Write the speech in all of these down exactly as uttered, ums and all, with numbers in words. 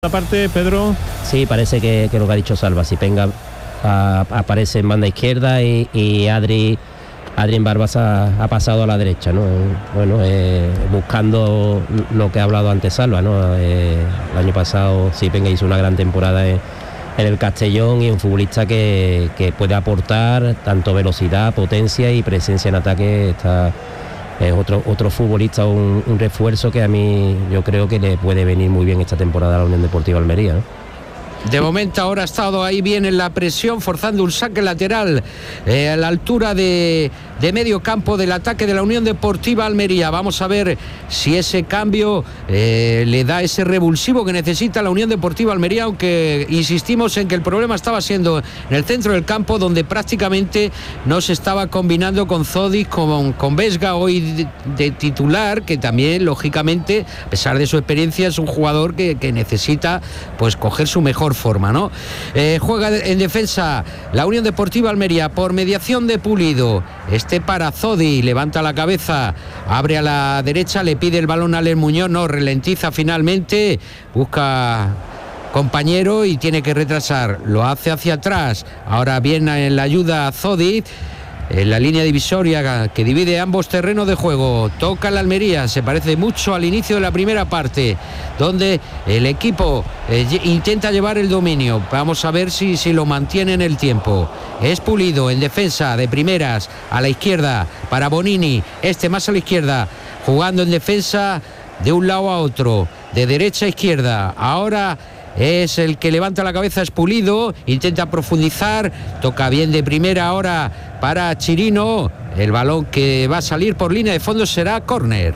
Aparte, Pedro. Sí, parece que, que lo que ha dicho Salva, si Penga a, aparece en banda izquierda y, y Adri, Adri en Barbas ha, ha pasado a la derecha, ¿no? Bueno, eh, buscando lo que ha hablado antes Salva, ¿no? Eh, el año pasado sí Penga hizo una gran temporada en, en el Castellón y un futbolista que, que puede aportar tanto velocidad, potencia y presencia en ataque. Está es otro otro futbolista, un, un refuerzo que a mí yo creo que le puede venir muy bien esta temporada a la Unión Deportiva Almería, ¿no? De momento ahora ha estado ahí bien en la presión, forzando un saque lateral eh, a la altura de, de medio campo del ataque de la Unión Deportiva Almería. Vamos a ver si ese cambio eh, le da ese revulsivo que necesita la Unión Deportiva Almería, aunque insistimos en que el problema estaba siendo en el centro del campo, donde prácticamente no se estaba combinando con Zodic, con, con Vesga hoy de, de titular, que también lógicamente, a pesar de su experiencia, es un jugador que, que necesita pues coger su mejor forma, ¿no? Eh, juega en defensa la Unión Deportiva Almería por mediación de Pulido. Este para Zodi, levanta la cabeza, abre a la derecha, le pide el balón a Alex Muñoz, no, ralentiza finalmente, busca compañero y tiene que retrasar, lo hace hacia atrás. Ahora viene en la ayuda a Zodi en la línea divisoria que divide ambos terrenos de juego. Toca la Almería, se parece mucho al inicio de la primera parte, donde el equipo eh, intenta llevar el dominio. Vamos a ver si, si lo mantiene en el tiempo. Es Pulido en defensa de primeras, a la izquierda para Bonini, este más a la izquierda, jugando en defensa de un lado a otro, de derecha a izquierda. Ahora es el que levanta la cabeza, es Pulido, intenta profundizar, toca bien de primera ahora para Chirino, el balón que va a salir por línea de fondo será córner.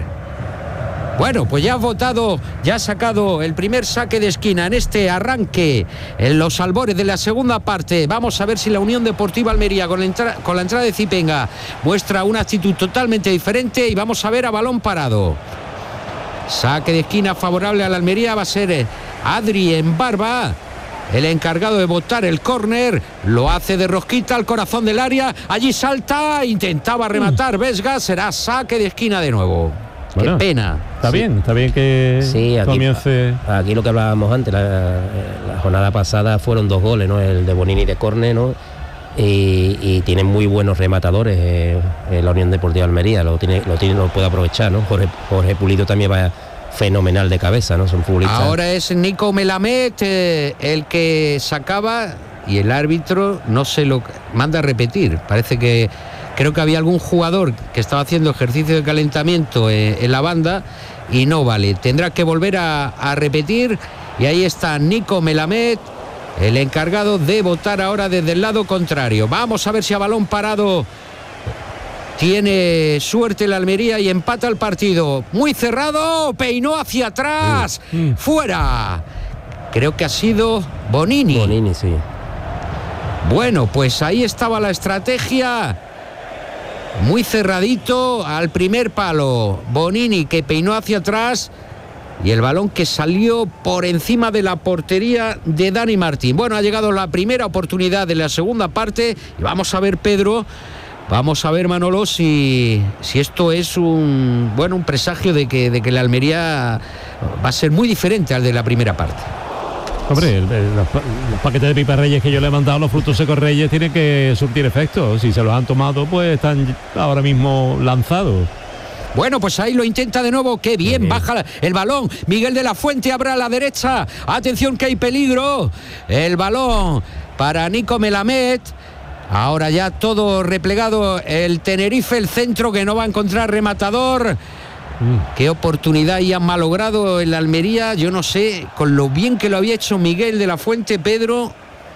Bueno, pues ya ha votado, ya ha sacado el primer saque de esquina en este arranque, en los albores de la segunda parte. Vamos a ver si la Unión Deportiva Almería con la, entra- con la entrada de Zipenga muestra una actitud totalmente diferente, y vamos a ver a balón parado. Saque de esquina favorable a la Almería, va a ser Adri en Barba, el encargado de botar el córner, lo hace de rosquita al corazón del área, allí salta, intentaba rematar Vesga, será saque de esquina de nuevo. Bueno, qué pena. Está sí. bien, está bien que sí, aquí, comience. Aquí lo que hablábamos antes, la, la jornada pasada fueron dos goles, ¿no? El de Bonini de córner, ¿no? Y, y tiene muy buenos rematadores eh, en la Unión Deportiva Almería, lo tiene, lo tiene, lo puede aprovechar, ¿no? Jorge, Jorge Pulido también va fenomenal de cabeza, ¿no? Son futbolistas. Ahora es Nico Melamed eh, el que sacaba, y el árbitro no se lo manda a repetir. Parece que creo que había algún jugador que estaba haciendo ejercicio de calentamiento eh, en la banda y no vale. Tendrá que volver a, a repetir, y ahí está Nico Melamed, el encargado de votar ahora desde el lado contrario. Vamos a ver si a balón parado tiene suerte la Almería y empata el partido. Muy cerrado, peinó hacia atrás, mm, mm. fuera. Creo que ha sido Bonini. Bonini, sí. Bueno, pues ahí estaba la estrategia. Muy cerradito al primer palo. Bonini, que peinó hacia atrás, y el balón que salió por encima de la portería de Dani Martín. Bueno, ha llegado la primera oportunidad de la segunda parte y vamos a ver, Pedro, vamos a ver, Manolo, si, si esto es un bueno un presagio de que, de que la Almería va a ser muy diferente al de la primera parte. Hombre, el, el, los, los paquetes de Pipa Reyes que yo le he mandado, los frutos secos Reyes, tienen que surtir efecto. Si se los han tomado, pues están ahora mismo lanzados. Bueno, pues ahí lo intenta de nuevo, qué bien, bien, baja el balón, Miguel de la Fuente abre a la derecha, atención que hay peligro, el balón para Nico Melamed, ahora ya todo replegado el Tenerife, el centro que no va a encontrar rematador, mm. qué oportunidad y han malogrado el Almería, yo no sé, con lo bien que lo había hecho Miguel de la Fuente, Pedro,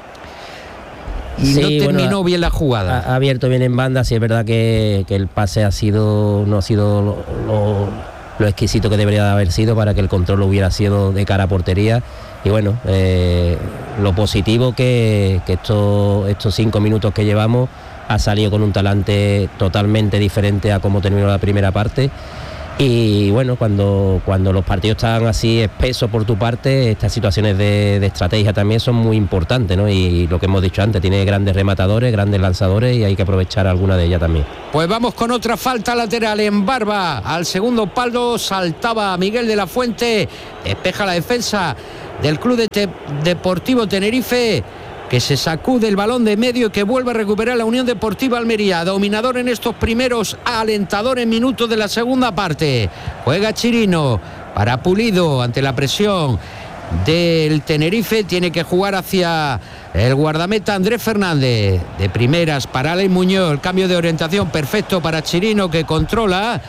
y sí, no terminó bueno, bien la jugada. Ha, ha abierto bien en banda, sí es verdad que, que el pase ha sido no ha sido lo, lo, lo exquisito que debería de haber sido para que el control hubiera sido de cara a portería. Y bueno, eh, lo positivo que, que esto, estos cinco minutos que llevamos ha salido con un talante totalmente diferente a cómo terminó la primera parte. Y bueno, cuando, cuando los partidos están así espesos por tu parte, estas situaciones de, de estrategia también son muy importantes, ¿no? Y lo que hemos dicho antes, tiene grandes rematadores, grandes lanzadores, y hay que aprovechar alguna de ellas también. Pues vamos con otra falta lateral en Barba. Al segundo palo saltaba Miguel de la Fuente, despeja la defensa del Club de Te- Deportivo Tenerife, que se sacude el balón de medio y que vuelve a recuperar la Unión Deportiva Almería, dominador en estos primeros alentadores minutos de la segunda parte. Juega Chirino para Pulido ante la presión del Tenerife, tiene que jugar hacia el guardameta Andrés Fernández, de primeras para Alex Muñoz, el cambio de orientación perfecto para Chirino, que controla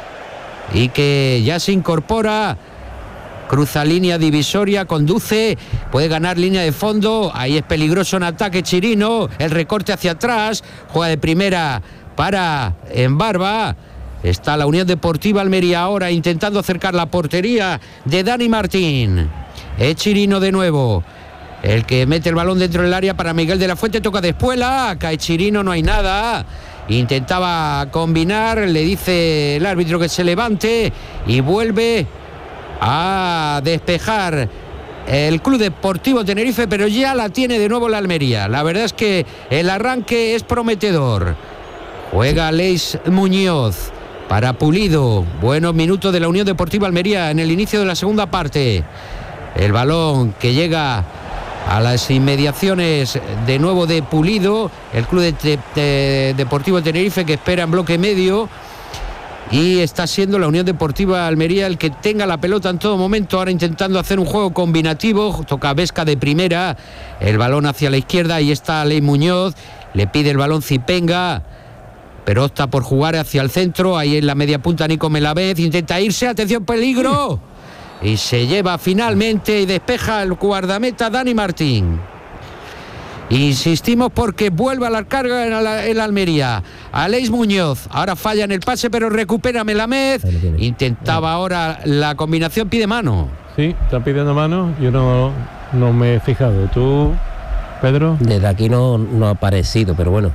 y que ya se incorpora. Cruza línea divisoria, conduce, puede ganar línea de fondo, ahí es peligroso en ataque Chirino, el recorte hacia atrás, juega de primera para Embarba. Está la Unión Deportiva Almería ahora intentando acercar la portería de Dani Martín. Es Chirino de nuevo, el que mete el balón dentro del área para Miguel de la Fuente, toca de espuela, cae Chirino, no hay nada. Intentaba combinar, le dice el árbitro que se levante y vuelve a despejar el Club Deportivo Tenerife, pero ya la tiene de nuevo la Almería. La verdad es que el arranque es prometedor. Juega Alex Muñoz para Pulido. Buenos minutos de la Unión Deportiva Almería en el inicio de la segunda parte. El balón que llega a las inmediaciones de nuevo de Pulido. El Club de, de, de Deportivo Tenerife, que espera en bloque medio. Y está siendo la Unión Deportiva Almería el que tenga la pelota en todo momento, ahora intentando hacer un juego combinativo. Toca Vesca de primera, el balón hacia la izquierda, ahí está Alex Muñoz, le pide el balón Zipenga, pero opta por jugar hacia el centro. Ahí en la media punta Nico Melavez, intenta irse, atención, peligro, y se lleva finalmente y despeja el guardameta Dani Martín. Insistimos porque vuelve a la carga en la, en la Almería. Alex Muñoz, ahora falla en el pase, pero recupera Melamez. Intentaba ahora la combinación, pide mano. Sí, está pidiendo mano, yo no, no me he fijado. ¿Tú, Pedro? Desde aquí no, no ha aparecido, pero bueno.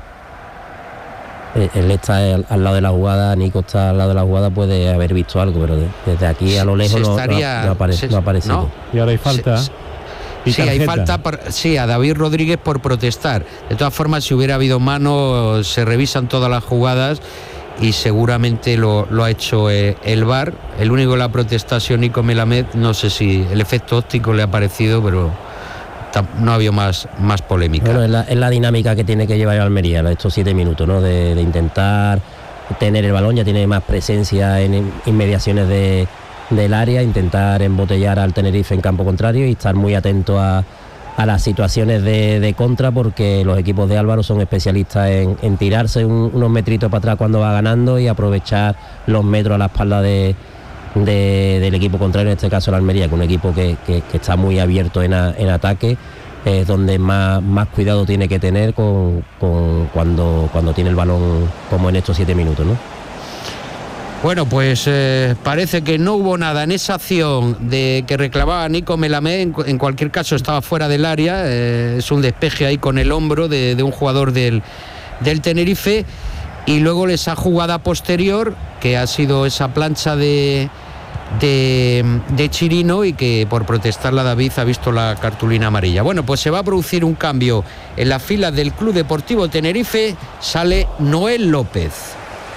Él está al, al lado de la jugada, Nico está al lado de la jugada, puede haber visto algo, pero de, desde aquí a lo lejos no, estaría, no, no, apare, se, no ha aparecido. ¿No? Y ahora hay falta. Se, Sí, hay falta por, sí, a David Rodríguez por protestar. De todas formas, si hubiera habido mano, se revisan todas las jugadas y seguramente lo, lo ha hecho eh, el V A R. El único que la protesta ha sido Nico Melamed. No sé si el efecto óptico le ha parecido, pero no ha habido más, más polémica. Bueno, es la, es la dinámica que tiene que llevar Almería estos siete minutos, ¿no? De, de intentar tener el balón, ya tiene más presencia en inmediaciones de del área, intentar embotellar al Tenerife en campo contrario y estar muy atento a, a las situaciones de, de contra, porque los equipos de Álvaro son especialistas en, en tirarse un, unos metritos para atrás cuando va ganando y aprovechar los metros a la espalda de, de, del equipo contrario, en este caso la Almería, que es un equipo que, que, que está muy abierto en, a, en ataque, es donde más, más cuidado tiene que tener con, con cuando, cuando tiene el balón, como en estos siete minutos, ¿no? Bueno, pues eh, parece que no hubo nada en esa acción de que reclamaba Nico Melamé. En, en cualquier caso estaba fuera del área, eh, es un despeje ahí con el hombro de, de un jugador del, del Tenerife. Y luego esa jugada posterior, que ha sido esa plancha de, de, de Chirino, y que por protestarla David ha visto la cartulina amarilla. Bueno, pues se va a producir un cambio en la fila del Club Deportivo Tenerife. Sale Noel López,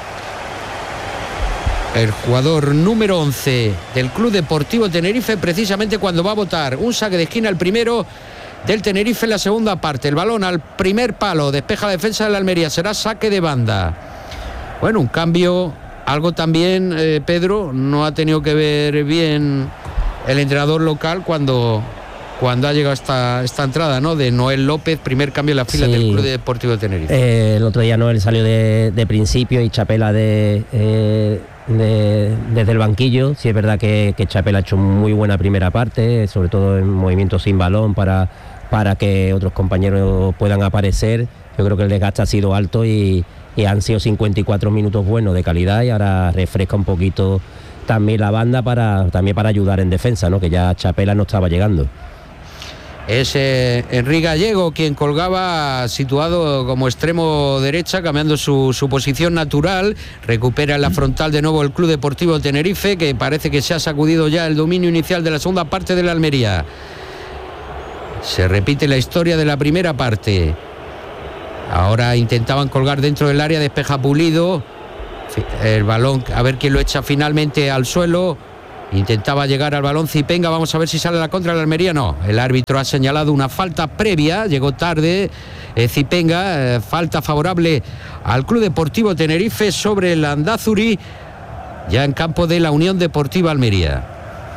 el jugador número once del Club Deportivo Tenerife, precisamente cuando va a botar un saque de esquina, el primero del Tenerife en la segunda parte. El balón al primer palo, despeja la defensa de la Almería, será saque de banda. Bueno, un cambio, algo también, eh, Pedro, no ha tenido que ver bien el entrenador local cuando, cuando ha llegado esta, esta entrada, ¿no? De Noel López, primer cambio en la fila, sí, del Club Deportivo Tenerife. Eh, el otro día Noel salió de, de principio y Chapela de... Eh... De, desde el banquillo. Sí es verdad que, que Chapela ha hecho muy buena primera parte, sobre todo en movimientos sin balón para, para que otros compañeros puedan aparecer. Yo creo que el desgaste ha sido alto y, y han sido cincuenta y cuatro minutos buenos de calidad, y ahora refresca un poquito también la banda para, también para ayudar en defensa, ¿no? Que ya Chapela no estaba llegando. Es eh, Enrique Gallego quien colgaba, situado como extremo derecha, cambiando su, su posición natural. Recupera en la frontal de nuevo el Club Deportivo Tenerife, que parece que se ha sacudido ya el dominio inicial de la segunda parte de la Almería. Se repite la historia de la primera parte. Ahora intentaban colgar dentro del área, despeja Pulido. El balón, a ver quién lo echa finalmente al suelo. Intentaba llegar al balón Zipenga, vamos a ver si sale la contra de la Almería. No, el árbitro ha señalado una falta previa, llegó tarde eh, Zipenga, eh, falta favorable al Club Deportivo Tenerife sobre el Landázuri, ya en campo de la Unión Deportiva Almería.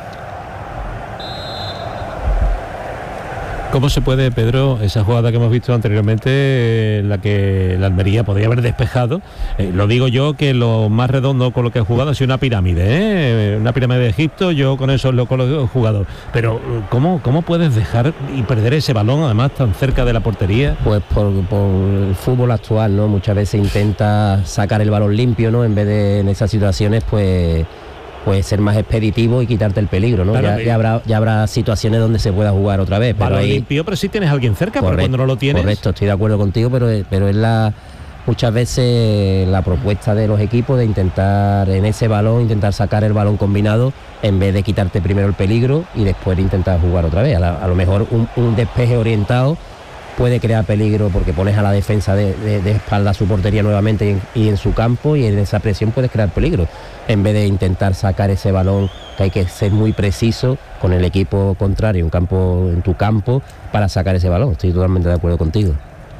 ¿Cómo se puede, Pedro, esa jugada que hemos visto anteriormente, en la que la Almería podría haber despejado? Eh, lo digo yo, que lo más redondo con lo que he jugado ha sido una pirámide, ¿eh? Una pirámide de Egipto, yo con eso es lo que he jugado. Pero, ¿cómo, cómo puedes dejar y perder ese balón, además, tan cerca de la portería? Pues por, por el fútbol actual, ¿no? Muchas veces intenta sacar el balón limpio, ¿no? En vez de, en esas situaciones, pues... pues ser más expeditivo y quitarte el peligro, ¿no? Claro, ya, ya habrá ya habrá situaciones donde se pueda jugar otra vez. Pero ahí, limpio, pero si tienes a alguien cerca, correcto, pero cuando no lo tienes... Correcto, estoy de acuerdo contigo, pero, pero es la muchas veces la propuesta de los equipos de intentar en ese balón, intentar sacar el balón combinado en vez de quitarte primero el peligro y después intentar jugar otra vez. A, la, a lo mejor un, un despeje orientado puede crear peligro porque pones a la defensa de, de, de espalda a su portería nuevamente y en, y en su campo, y en esa presión puedes crear peligro, en vez de intentar sacar ese balón, que hay que ser muy preciso con el equipo contrario en, campo, en tu campo para sacar ese balón. Estoy totalmente de acuerdo contigo.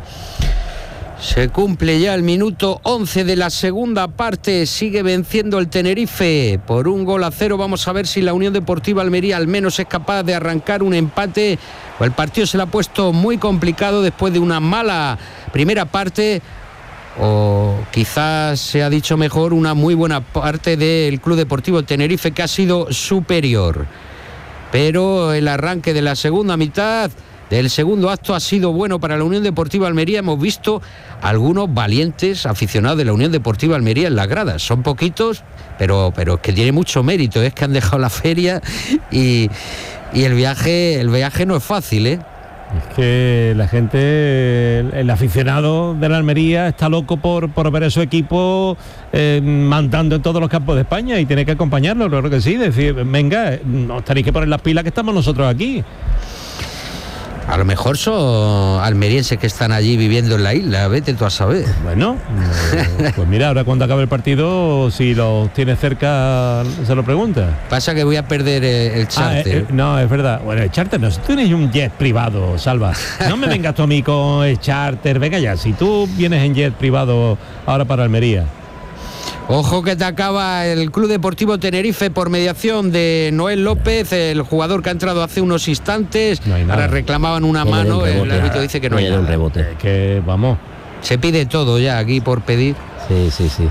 Se cumple ya el minuto once de la segunda parte, sigue venciendo el Tenerife por un gol a cero. Vamos a ver si la Unión Deportiva Almería al menos es capaz de arrancar un empate. El partido se le ha puesto muy complicado después de una mala primera parte, o quizás se ha dicho mejor, una muy buena parte del Club Deportivo Tenerife, que ha sido superior. Pero el arranque de la segunda mitad, del segundo acto, ha sido bueno para la Unión Deportiva Almería. Hemos visto algunos valientes aficionados de la Unión Deportiva Almería en las gradas. Son poquitos, pero, pero es que tiene mucho mérito. Es que han dejado la feria y, y el viaje, el viaje no es fácil, ¿eh? Es que la gente, el, el aficionado de la Almería está loco por, por ver a su equipo eh, mandando en todos los campos de España, y tiene que acompañarlo, claro que sí, decir, venga, os tenéis que poner las pilas, que estamos nosotros aquí. A lo mejor son almerienses que están allí viviendo en la isla, vete tú a saber. Bueno, eh, pues mira, ahora cuando acabe el partido, si los tienes cerca, se lo pregunta. Pasa que voy a perder el charter. Ah, eh, eh, no, es verdad. Bueno, el charter no, si tú tienes un jet privado, Salva. No me vengas tú a mí con el charter, venga ya, si tú vienes en jet privado ahora para Almería. Ojo que te acaba el Club Deportivo Tenerife por mediación de Noel López, el jugador que ha entrado hace unos instantes. No hay nada. Ahora reclamaban una no mano, un el árbitro dice que no, no hay nada. Un rebote. Es que vamos. Se pide todo ya aquí por pedir. Sí, sí, sí.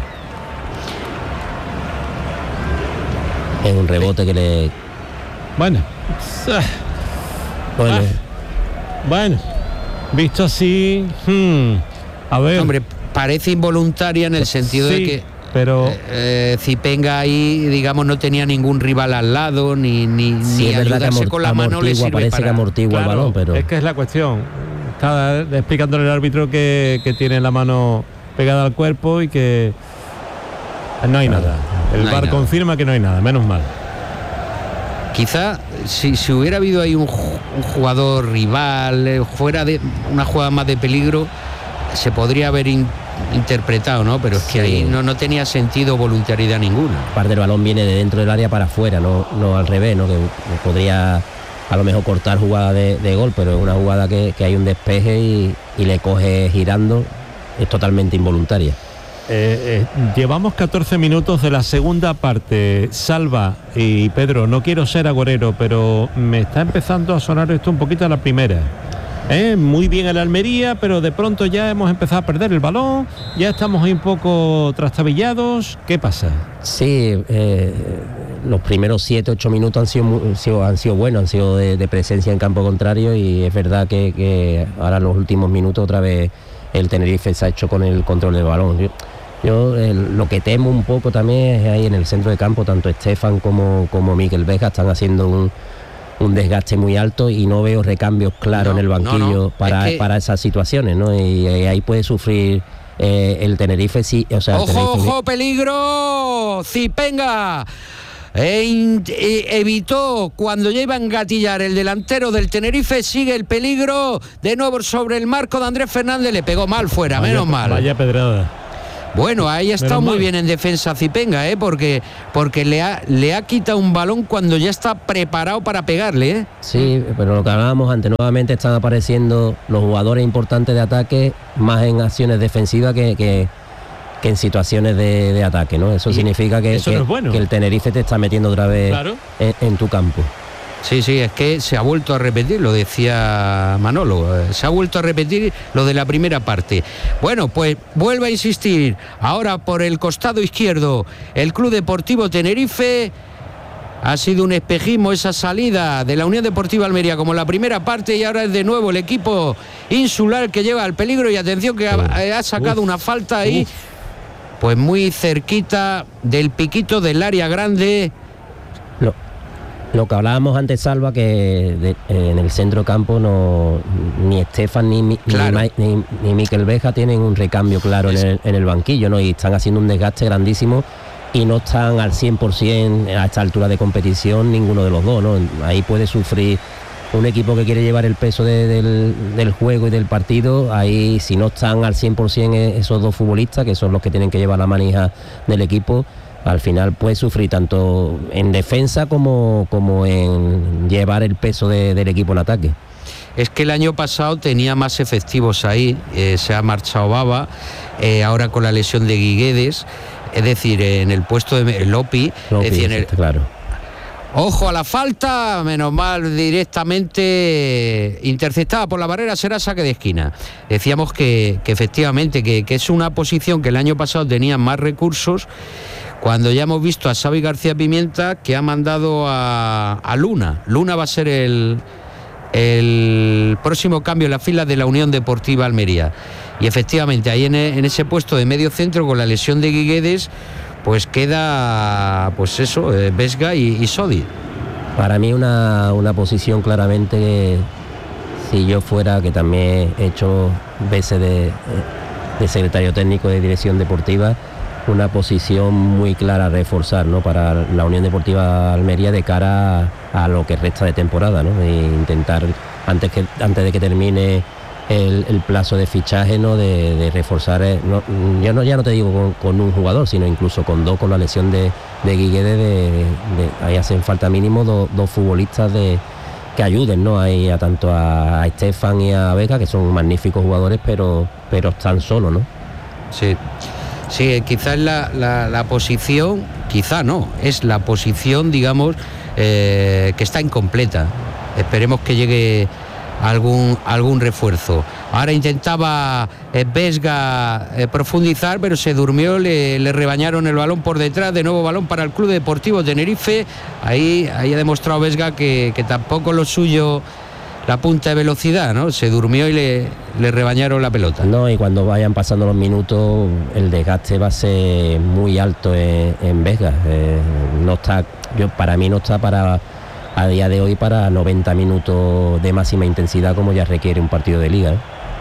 Es un rebote que le... Bueno. Bueno. Ah. Bueno. Visto así... Hmm. A ver. Hombre, parece involuntaria en el sentido sí. de que... Pero eh, Zipenga ahí, digamos, no tenía ningún rival al lado, ni, ni, sí, ni ayudarse amort- con la mano le sirve parece para... que amortigua claro, el balón, pero... es que es la cuestión. Está explicándole al árbitro que, que tiene la mano pegada al cuerpo y que no hay nada. El no V A R confirma que no hay nada, menos mal. Quizá si, si hubiera habido ahí un, un jugador rival, eh, fuera de una jugada más de peligro, se podría haber in, interpretado, ¿no? Pero es que sí. ahí no, no tenía sentido voluntariedad ninguna. Parte del balón viene de dentro del área para afuera, no, no al revés, ¿no? Que podría a lo mejor cortar jugada de, de gol, pero es una jugada que, que hay un despeje y, y le coge girando, es totalmente involuntaria. Eh, eh, llevamos catorce minutos de la segunda parte. Salva y Pedro, no quiero ser agorero, pero me está empezando a sonar esto un poquito a la primera. Eh, muy bien el Almería, pero de pronto ya hemos empezado a perder el balón, ya estamos ahí un poco trastabillados. ¿Qué pasa? Sí, eh, los primeros siete, ocho minutos han sido, muy, sido, han sido buenos, han sido de, de presencia en campo contrario, y es verdad que, que ahora en los últimos minutos otra vez el Tenerife se ha hecho con el control del balón. Yo, yo el, lo que temo un poco también es ahí en el centro de campo, tanto Estefan como, como Mikel Vega están haciendo un un desgaste muy alto y no veo recambios claros no, en el banquillo no, no. para, es que... para esas situaciones, ¿no? Y, y ahí puede sufrir eh, el Tenerife, sí, o sea, ojo, Tenerife... ojo, peligro, Zipenga e in, e evitó cuando ya iba a engatillar el delantero del Tenerife, sigue el peligro de nuevo sobre el marco de Andrés Fernández, le pegó mal fuera, vaya, menos mal. Vaya pedrada. Bueno, ahí ha estado muy bien en defensa Zipenga, ¿eh? porque, porque le, ha, le ha quitado un balón cuando ya está preparado para pegarle. ¿eh? Sí, pero lo que hablábamos antes, nuevamente están apareciendo los jugadores importantes de ataque más en acciones defensivas que, que, que en situaciones de, de ataque, ¿no? Eso y significa que, eso que, no es bueno. que el Tenerife te está metiendo otra vez claro. en, en tu campo. Sí, sí, es que se ha vuelto a repetir, lo decía Manolo, se ha vuelto a repetir lo de la primera parte. Bueno, pues vuelve a insistir, ahora por el costado izquierdo, el Club Deportivo Tenerife. Ha sido un espejismo esa salida de la Unión Deportiva Almería como la primera parte, y ahora es de nuevo el equipo insular que lleva al peligro, y atención que ha, ha sacado uf, una falta ahí, uf. pues muy cerquita del piquito del área grande. Lo, lo que hablábamos antes, Salva, que de, en el centro campo no, ni Estefan ni, claro. ni, ni, ni Miquel Beja tienen un recambio claro en el, en el banquillo, ¿no? Y están haciendo un desgaste grandísimo. Y no están al cien por ciento a esta altura de competición ninguno de los dos, ¿no? Ahí puede sufrir un equipo que quiere llevar el peso de, del, del juego y del partido. Ahí, si no están al cien por ciento esos dos futbolistas, que son los que tienen que llevar la manija del equipo, al final puede sufrir tanto en defensa como, como en llevar el peso de, del equipo en ataque. Es que el año pasado tenía más efectivos ahí, eh, se ha marchado Baba, eh, ahora con la lesión de Guiguedes. Es decir, en el puesto de Lopi, Lopi es decir, en el... claro. Ojo a la falta, menos mal, directamente interceptada por la barrera, será saque de esquina. Decíamos que, que efectivamente que, que es una posición que el año pasado tenía más recursos, cuando ya hemos visto a Xavi García Pimienta que ha mandado a, a Luna. Luna va a ser el, el próximo cambio en la fila de la Unión Deportiva Almería. Y efectivamente ahí en, en ese puesto de medio centro, con la lesión de Guiguedes, pues queda pues eso, eh, Vesga y, y Sodi. Para mí una, una posición claramente, si yo fuera, que también he hecho veces de, de secretario técnico de dirección deportiva, una posición muy clara a reforzar, ¿no? Para la Unión Deportiva Almería de cara a, a lo que resta de temporada, ¿no? E intentar antes que antes de que termine El, el plazo de fichaje, ¿no? de, de reforzar, no, yo no, ya no te digo con, con un jugador, sino incluso con dos, con la lesión de, de Guiguedes, de, de, de, ahí hacen falta mínimo dos, dos futbolistas de, que ayuden, ¿no? Ahí a tanto a, a Estefan y a Vega, que son magníficos jugadores, pero, pero están solos, ¿no? Sí, sí, quizás la, la, la posición, quizá no, es la posición, digamos, eh, que está incompleta. Esperemos que llegue algún algún refuerzo. Ahora intentaba eh, Vesga eh, profundizar, pero se durmió, le, le rebañaron el balón por detrás, de nuevo balón para el Club Deportivo Tenerife. Ahí, ahí ha demostrado Vesga que, que tampoco lo suyo la punta de velocidad, ¿no? Se durmió y le, le rebañaron la pelota. No, y cuando vayan pasando los minutos, el desgaste va a ser muy alto en, en Vesga. Eh, no está, yo para mí no está para a día de hoy para noventa minutos de máxima intensidad como ya requiere un partido de liga, ¿eh?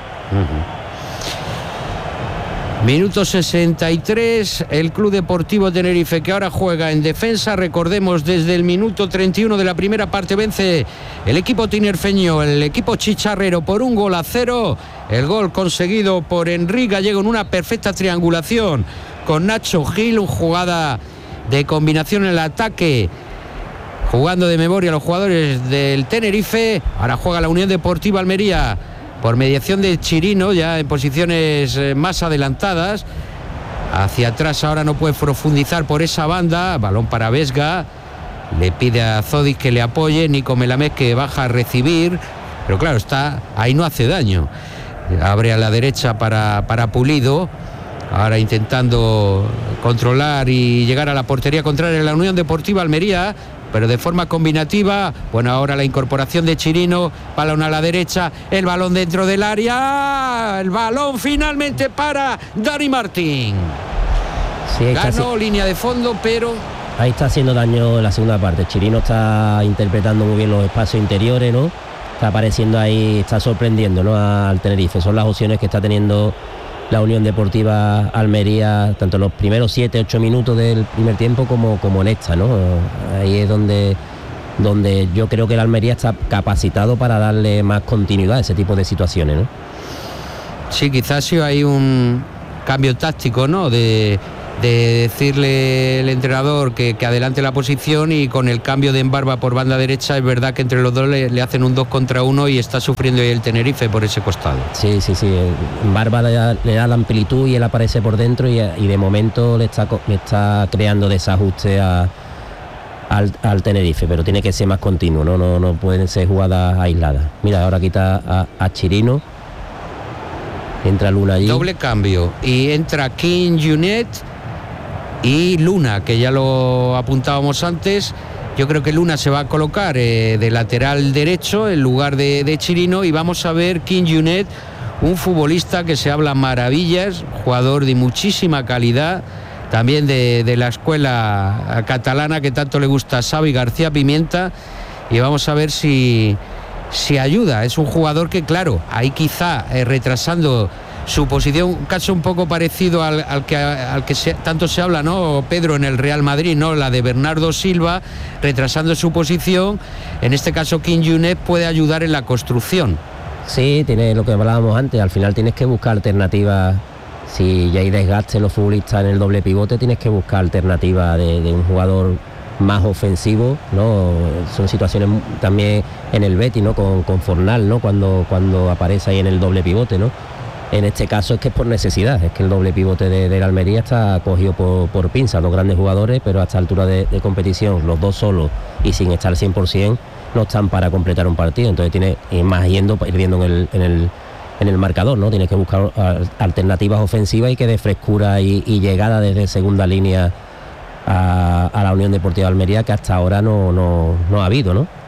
Uh-huh. Minuto sesenta y tres, el Club Deportivo Tenerife, que ahora juega en defensa. Recordemos, desde el minuto treinta y uno de la primera parte vence el equipo tinerfeño, el equipo chicharrero, por un gol a cero. El gol conseguido por Enrique Gallego en una perfecta triangulación con Nacho Gil, una jugada de combinación en el ataque, jugando de memoria a los jugadores del Tenerife. Ahora juega la Unión Deportiva Almería por mediación de Chirino, ya en posiciones más adelantadas. Hacia atrás ahora no puede profundizar por esa banda. Balón para Vesga. Le pide a Zodic que le apoye. Nico Melamés, que baja a recibir. Pero claro, está ahí, no hace daño. Abre a la derecha para, para Pulido. Ahora intentando controlar y llegar a la portería contraria de la Unión Deportiva Almería, pero de forma combinativa. Bueno, ahora la incorporación de Chirino, balón a la derecha, el balón dentro del área, el balón finalmente para Dani Martín. Sí, ganó si... línea de fondo, pero ahí está haciendo daño en la segunda parte. Chirino está interpretando muy bien los espacios interiores, ¿no? Está apareciendo ahí, está sorprendiendo, ¿no? Al Tenerife. Son las opciones que está teniendo la Unión Deportiva Almería, tanto en los primeros siete, ocho minutos del primer tiempo como, como en esta, ¿no? Ahí es donde, donde yo creo que el Almería está capacitado para darle más continuidad a ese tipo de situaciones, ¿no? Sí, quizás sí hay un, cambio táctico, ¿no? De, de decirle el entrenador que, que adelante la posición, y con el cambio de Embarba por banda derecha es verdad que entre los dos le, le hacen un dos contra uno y está sufriendo el Tenerife por ese costado. Sí, sí, sí, Embarba le da, le da la amplitud y él aparece por dentro y, y de momento le está, le está creando desajuste a, al, al Tenerife, pero tiene que ser más continuo, no, no, no pueden ser jugadas aisladas. Mira, ahora quita a, a Chirino, entra Luna allí. Doble cambio y entra King Junet y Luna, que ya lo apuntábamos antes. Yo creo que Luna se va a colocar eh, de lateral derecho en lugar de, de Chirino, y vamos a ver King Junet, un futbolista que se habla maravillas, jugador de muchísima calidad, también de, de la escuela catalana que tanto le gusta a Xavi García Pimienta, y vamos a ver si, si ayuda. Es un jugador que, claro, ahí quizá eh, retrasando su posición, un caso un poco parecido al, al que, al que se, tanto se habla, ¿no, Pedro, en el Real Madrid, ¿no? La de Bernardo Silva, retrasando su posición. En este caso King Junet puede ayudar en la construcción. Sí, tiene lo que hablábamos antes, al final tienes que buscar alternativas. Si ya hay desgaste en los futbolistas en el doble pivote, tienes que buscar alternativas de, de un jugador más ofensivo, ¿no? Son situaciones también en el Betis, ¿no? Con, con Fornal, ¿no? Cuando, cuando aparece ahí en el doble pivote, ¿no? En este caso es que es por necesidad, es que el doble pivote de, de la Almería está cogido por, por pinzas, dos grandes jugadores, pero a esta altura de, de competición, los dos solos y sin estar al cien por ciento, no están para completar un partido. Entonces tiene, y más yendo, perdiendo en el, en el, en el marcador, ¿no? Tienes que buscar alternativas ofensivas y que dé frescura y, y llegada desde segunda línea a, a la Unión Deportiva de Almería, que hasta ahora no, no, no ha habido, ¿no?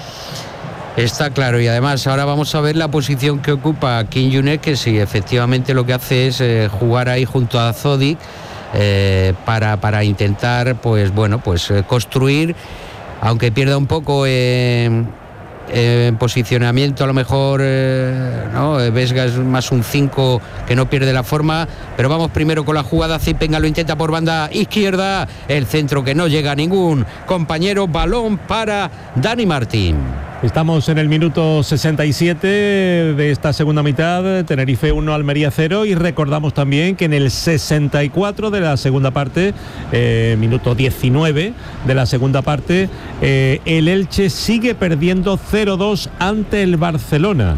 Está claro, y además ahora vamos a ver la posición que ocupa King Junet, que sí, efectivamente lo que hace es eh, jugar ahí junto a Zodic eh, para, para intentar, pues bueno, pues eh, construir, aunque pierda un poco en eh, posicionamiento, a lo mejor, eh, ¿no? Vesga es más un cinco que no pierde la forma, pero vamos primero con la jugada. Zipenga lo intenta por banda izquierda, el centro que no llega a ningún compañero, balón para Dani Martín. Estamos en el minuto sesenta y siete de esta segunda mitad, Tenerife uno, Almería cero, y recordamos también que en el sesenta y cuatro de la segunda parte, eh, minuto diecinueve de la segunda parte, eh, el Elche sigue perdiendo cero dos ante el Barcelona.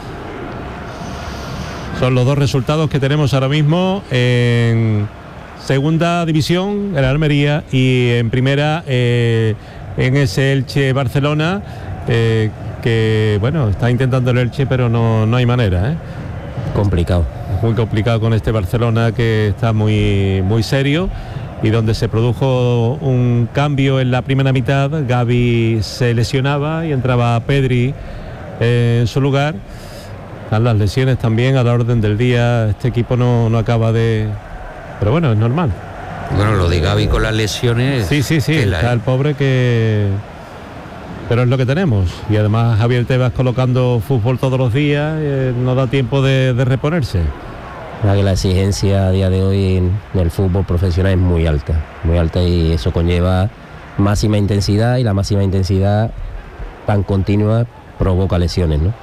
Son los dos resultados que tenemos ahora mismo en segunda división, el Almería, y en primera, eh, en ese Elche-Barcelona. Eh, que bueno, está intentando el Elche, pero no, no hay manera, ¿eh? Complicado. Muy complicado con este Barcelona, que está muy, muy serio, y donde se produjo un cambio en la primera mitad. Gavi se lesionaba y entraba Pedri eh, en su lugar. Están las lesiones también a la orden del día. Este equipo no, no acaba de... Pero bueno, es normal. Bueno, lo de Gavi con las lesiones... Sí, sí, sí, tela, está ¿eh? el pobre que... Pero es lo que tenemos, y además Javier Tebas colocando fútbol todos los días, eh, no da tiempo de, de reponerse. La, la exigencia a día de hoy en, en el fútbol profesional es muy alta, muy alta, y eso conlleva máxima intensidad, y la máxima intensidad tan continua provoca lesiones, ¿no?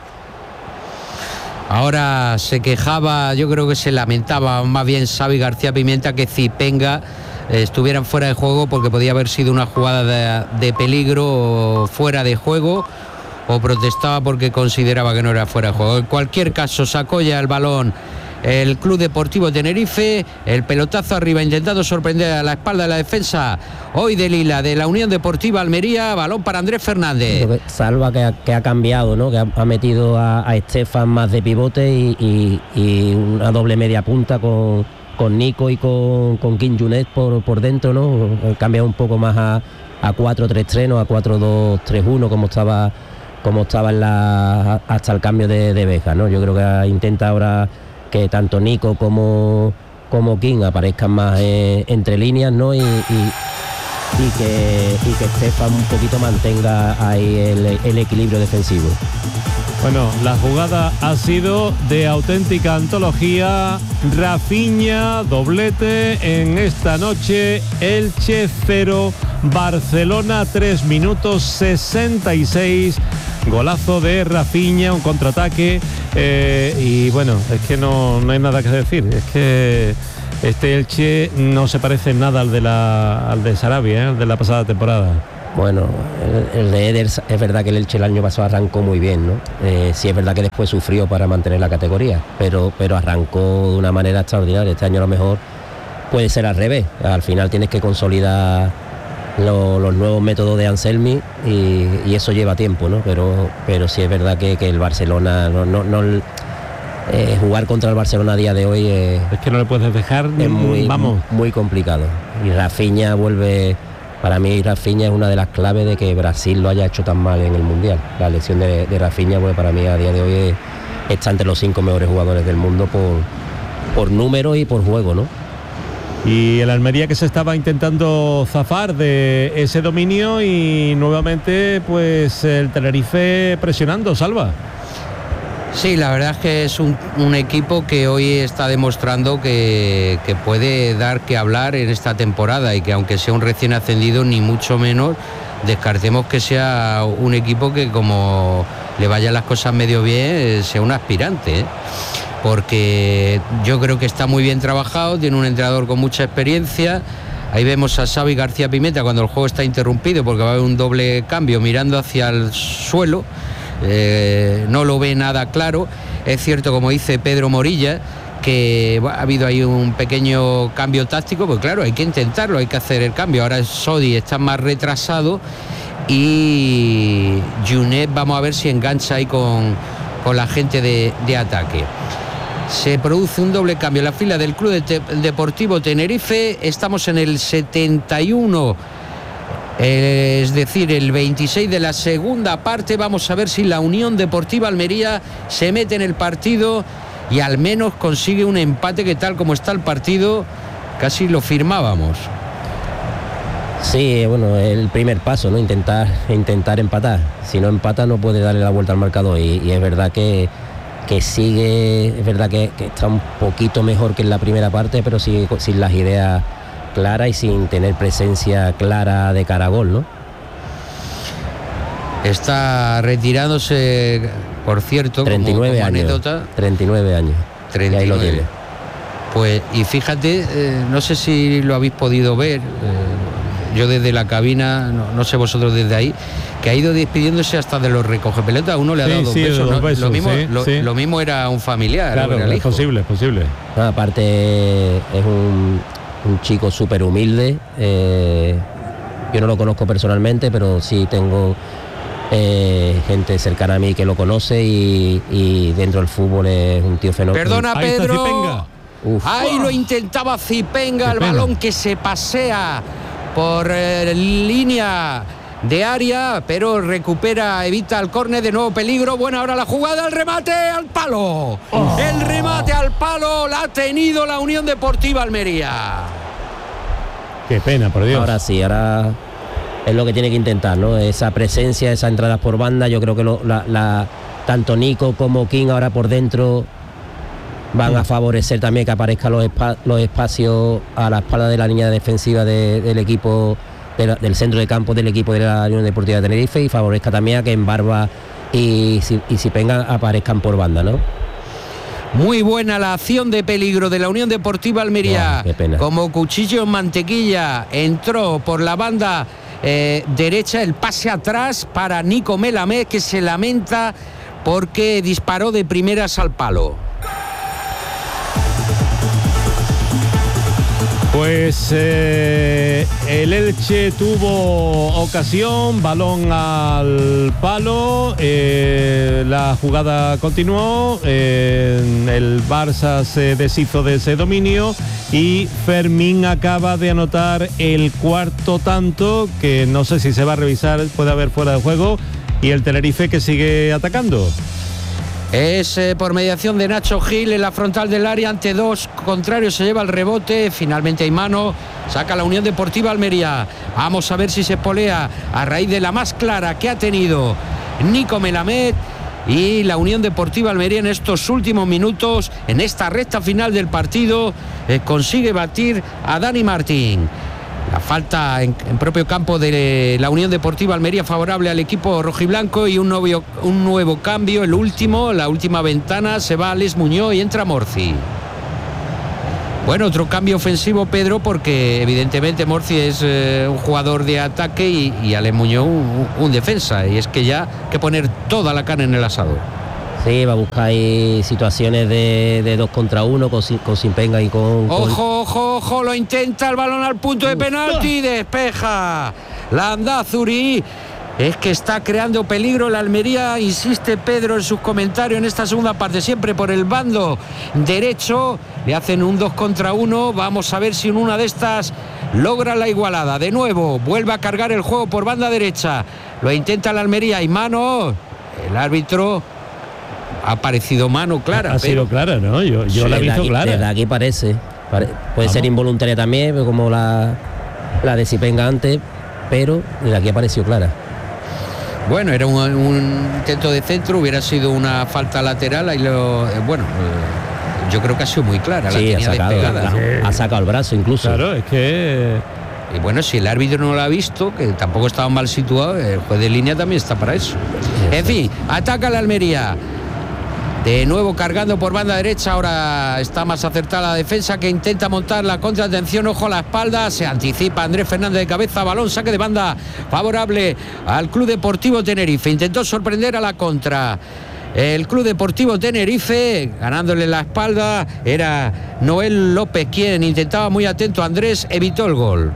Ahora se quejaba, yo creo que se lamentaba más bien Xavi García Pimienta, que Zipenga eh, estuvieran fuera de juego, porque podía haber sido una jugada de, de peligro fuera de juego, o protestaba porque consideraba que no era fuera de juego. En cualquier caso, sacó ya el balón el Club Deportivo Tenerife, el pelotazo arriba intentando sorprender a la espalda de la defensa hoy de Lila de la Unión Deportiva Almería. Balón para Andrés Fernández. Salva que ha, que ha cambiado, ¿no? Que ha, ha metido a, a Estefan más de pivote y, y, y una doble media punta con, con Nico y con, con King Junet por, por dentro, ¿no? Ha cambiado un poco más a, a cuatro tres tres, ¿no? A cuatro dos tres uno, como estaba como estaba en la, hasta el cambio de, de Beja, ¿no? Yo creo que intenta ahora que tanto Nico como, como King aparezcan más eh, entre líneas, ¿no? Y, y, y que y que Estefan un poquito mantenga ahí el, el equilibrio defensivo. Bueno, la jugada ha sido de auténtica antología. Rafinha, doblete en esta noche. Elche cero, Barcelona tres, minutos sesenta y seis Golazo de Rafinha, un contraataque, eh, y bueno, es que no, no hay nada que decir. Es que este Elche no se parece en nada al de la al de Sarabia, ¿eh? Al de la pasada temporada. Bueno, el, el de Eder es verdad que el Elche el año pasado arrancó muy bien, ¿no? Eh, sí es verdad que después sufrió para mantener la categoría, pero, pero arrancó de una manera extraordinaria. Este año a lo mejor puede ser al revés. Al final tienes que consolidar lo, los nuevos métodos de Anselmi y, y eso lleva tiempo, ¿no? Pero, pero sí es verdad que, que el Barcelona no... no, no eh, jugar contra el Barcelona a día de hoy eh, es que no le puedes dejar, es muy, vamos. muy complicado. Y Rafinha vuelve... Para mí Rafinha es una de las claves de que Brasil lo haya hecho tan mal en el Mundial. La lesión de, de Rafinha, pues para mí a día de hoy es, está entre los cinco mejores jugadores del mundo por, por número y por juego, ¿no? Y el Almería que se estaba intentando zafar de ese dominio y nuevamente pues el Tenerife presionando, Salva. Sí, la verdad es que es un, un equipo que hoy está demostrando que, que puede dar que hablar en esta temporada y que aunque sea un recién ascendido, ni mucho menos descartemos que sea un equipo que como le vayan las cosas medio bien, sea un aspirante, ¿eh? Porque yo creo que está muy bien trabajado, tiene un entrenador con mucha experiencia. Ahí vemos a Xavi García Pimenta cuando el juego está interrumpido porque va a haber un doble cambio mirando hacia el suelo. Eh, no lo ve nada claro. Es cierto, como dice Pedro Morilla, que bueno, ha habido ahí un pequeño cambio táctico, pues claro, hay que intentarlo, hay que hacer el cambio. Ahora Sodi está más retrasado y Junet vamos a ver si engancha ahí con, con la gente de, de ataque. Se produce un doble cambio en la fila del Club de Te- Deportivo Tenerife. Estamos en el setenta y uno, es decir, el veintiséis de la segunda parte. Vamos a ver si la Unión Deportiva Almería se mete en el partido y al menos consigue un empate que tal como está el partido casi lo firmábamos. Sí, bueno, el primer paso, ¿no? Intentar, intentar empatar. Si no empata no puede darle la vuelta al marcador y, y es verdad que, que sigue, es verdad que, que está un poquito mejor que en la primera parte, pero sigue sin las ideas clara y sin tener presencia clara de cara a gol, ¿no? Está retirándose, por cierto, treinta y nueve como, como años, anécdota. treinta y nueve años. treinta y nueve. Y ahí lo tiene. Pues, y fíjate, eh, no sé si lo habéis podido ver, eh, yo desde la cabina, no, no sé vosotros desde ahí, que ha ido despidiéndose hasta de los recogepelotas. Uno le ha sí, dado dos sí, besos, dos ¿no? besos, Lo mismo, sí, lo, sí. lo mismo era un familiar. Claro, era el es hijo. posible, es posible. No, aparte es un, un chico súper humilde. Eh, yo no lo conozco personalmente, pero sí tengo eh, gente cercana a mí que lo conoce y, y dentro del fútbol es un tío fenómeno. Perdona, Ahí está Pedro. Zipenga. Uf. Ahí lo intentaba Zipenga, el Qué pena. balón que se pasea por eh, línea de área, pero recupera, evita el córner, de nuevo peligro. Buena ahora la jugada, el remate al palo. Oh. El remate al palo la ha tenido la Unión Deportiva Almería. Qué pena, por Dios. Ahora sí, ahora es lo que tiene que intentar, ¿no? Esa presencia, esas entradas por banda, yo creo que lo, la, la, tanto Nico como King ahora por dentro van a favorecer también que aparezcan los, espa- los espacios a la espalda de la línea defensiva de, del equipo, de la, del centro de campo del equipo de la Unión Deportiva de Tenerife, y favorezca también a que en Barba y, si- y Zipenga aparezcan por banda, ¿no? Muy buena la acción de peligro de la Unión Deportiva Almería. Oh, qué pena. Como cuchillo en mantequilla, entró por la banda eh, derecha, el pase atrás para Nico Melamed, que se lamenta porque disparó de primeras al palo. Pues eh, el Elche tuvo ocasión, balón al palo, eh, la jugada continuó, eh, el Barça se deshizo de ese dominio y Fermín acaba de anotar el cuarto tanto, que no sé si se va a revisar, puede haber fuera de juego, y el Tenerife que sigue atacando. Es eh, por mediación de Nacho Gil en la frontal del área, ante dos contrarios se lleva el rebote, finalmente hay mano, saca la Unión Deportiva Almería. Vamos a ver si se polea a raíz de la más clara que ha tenido Nico Melamed, y la Unión Deportiva Almería en estos últimos minutos, en esta recta final del partido, eh, consigue batir a Dani Martín. La falta en, en propio campo de la Unión Deportiva Almería favorable al equipo rojiblanco y un nuevo, un nuevo cambio, el último, la última ventana, se va Alex Muñoz y entra Morci. Bueno, otro cambio ofensivo, Pedro, porque evidentemente Morci es eh, un jugador de ataque y, y Alex Muñoz un, un defensa, y es que ya hay que poner toda la carne en el asador. Sí, va a buscar ahí situaciones de, de dos contra uno con, con Simpenga y con, con... Ojo, ojo, ojo, lo intenta, el balón al punto de penalti y despeja Landázuri. Es que está creando peligro la Almería, insiste Pedro en sus comentarios en esta segunda parte, siempre por el bando derecho. Le hacen un dos contra uno, vamos a ver si en una de estas logra la igualada. De nuevo, vuelve a cargar el juego por banda derecha, lo intenta la Almería y mano, el árbitro... Ha parecido mano clara. Ha sido clara, ¿no? Yo, yo sí, la he visto aquí, clara. Desde aquí parece. Pare, puede Vamos. ser involuntaria también, como la, la de Sipenga antes, pero desde aquí ha parecido clara. Bueno, era un, un intento de centro, hubiera sido una falta lateral. Ahí lo, eh, bueno, eh, yo creo que ha sido muy clara. Sí, la ha sacado, despegada, la, ¿no? ha sacado el brazo incluso. Claro, es que... Y bueno, si el árbitro no lo ha visto, que tampoco estaba mal situado, el juez de línea también está para eso. En fin, ataca la Almería. De nuevo cargando por banda derecha, ahora está más acertada la defensa que intenta montar la contra. Atención, ojo a la espalda, se anticipa Andrés Fernández de cabeza, balón, saque de banda favorable al Club Deportivo Tenerife. Intentó sorprender a la contra el Club Deportivo Tenerife, ganándole la espalda, era Noel López quien intentaba, muy atento Andrés, evitó el gol.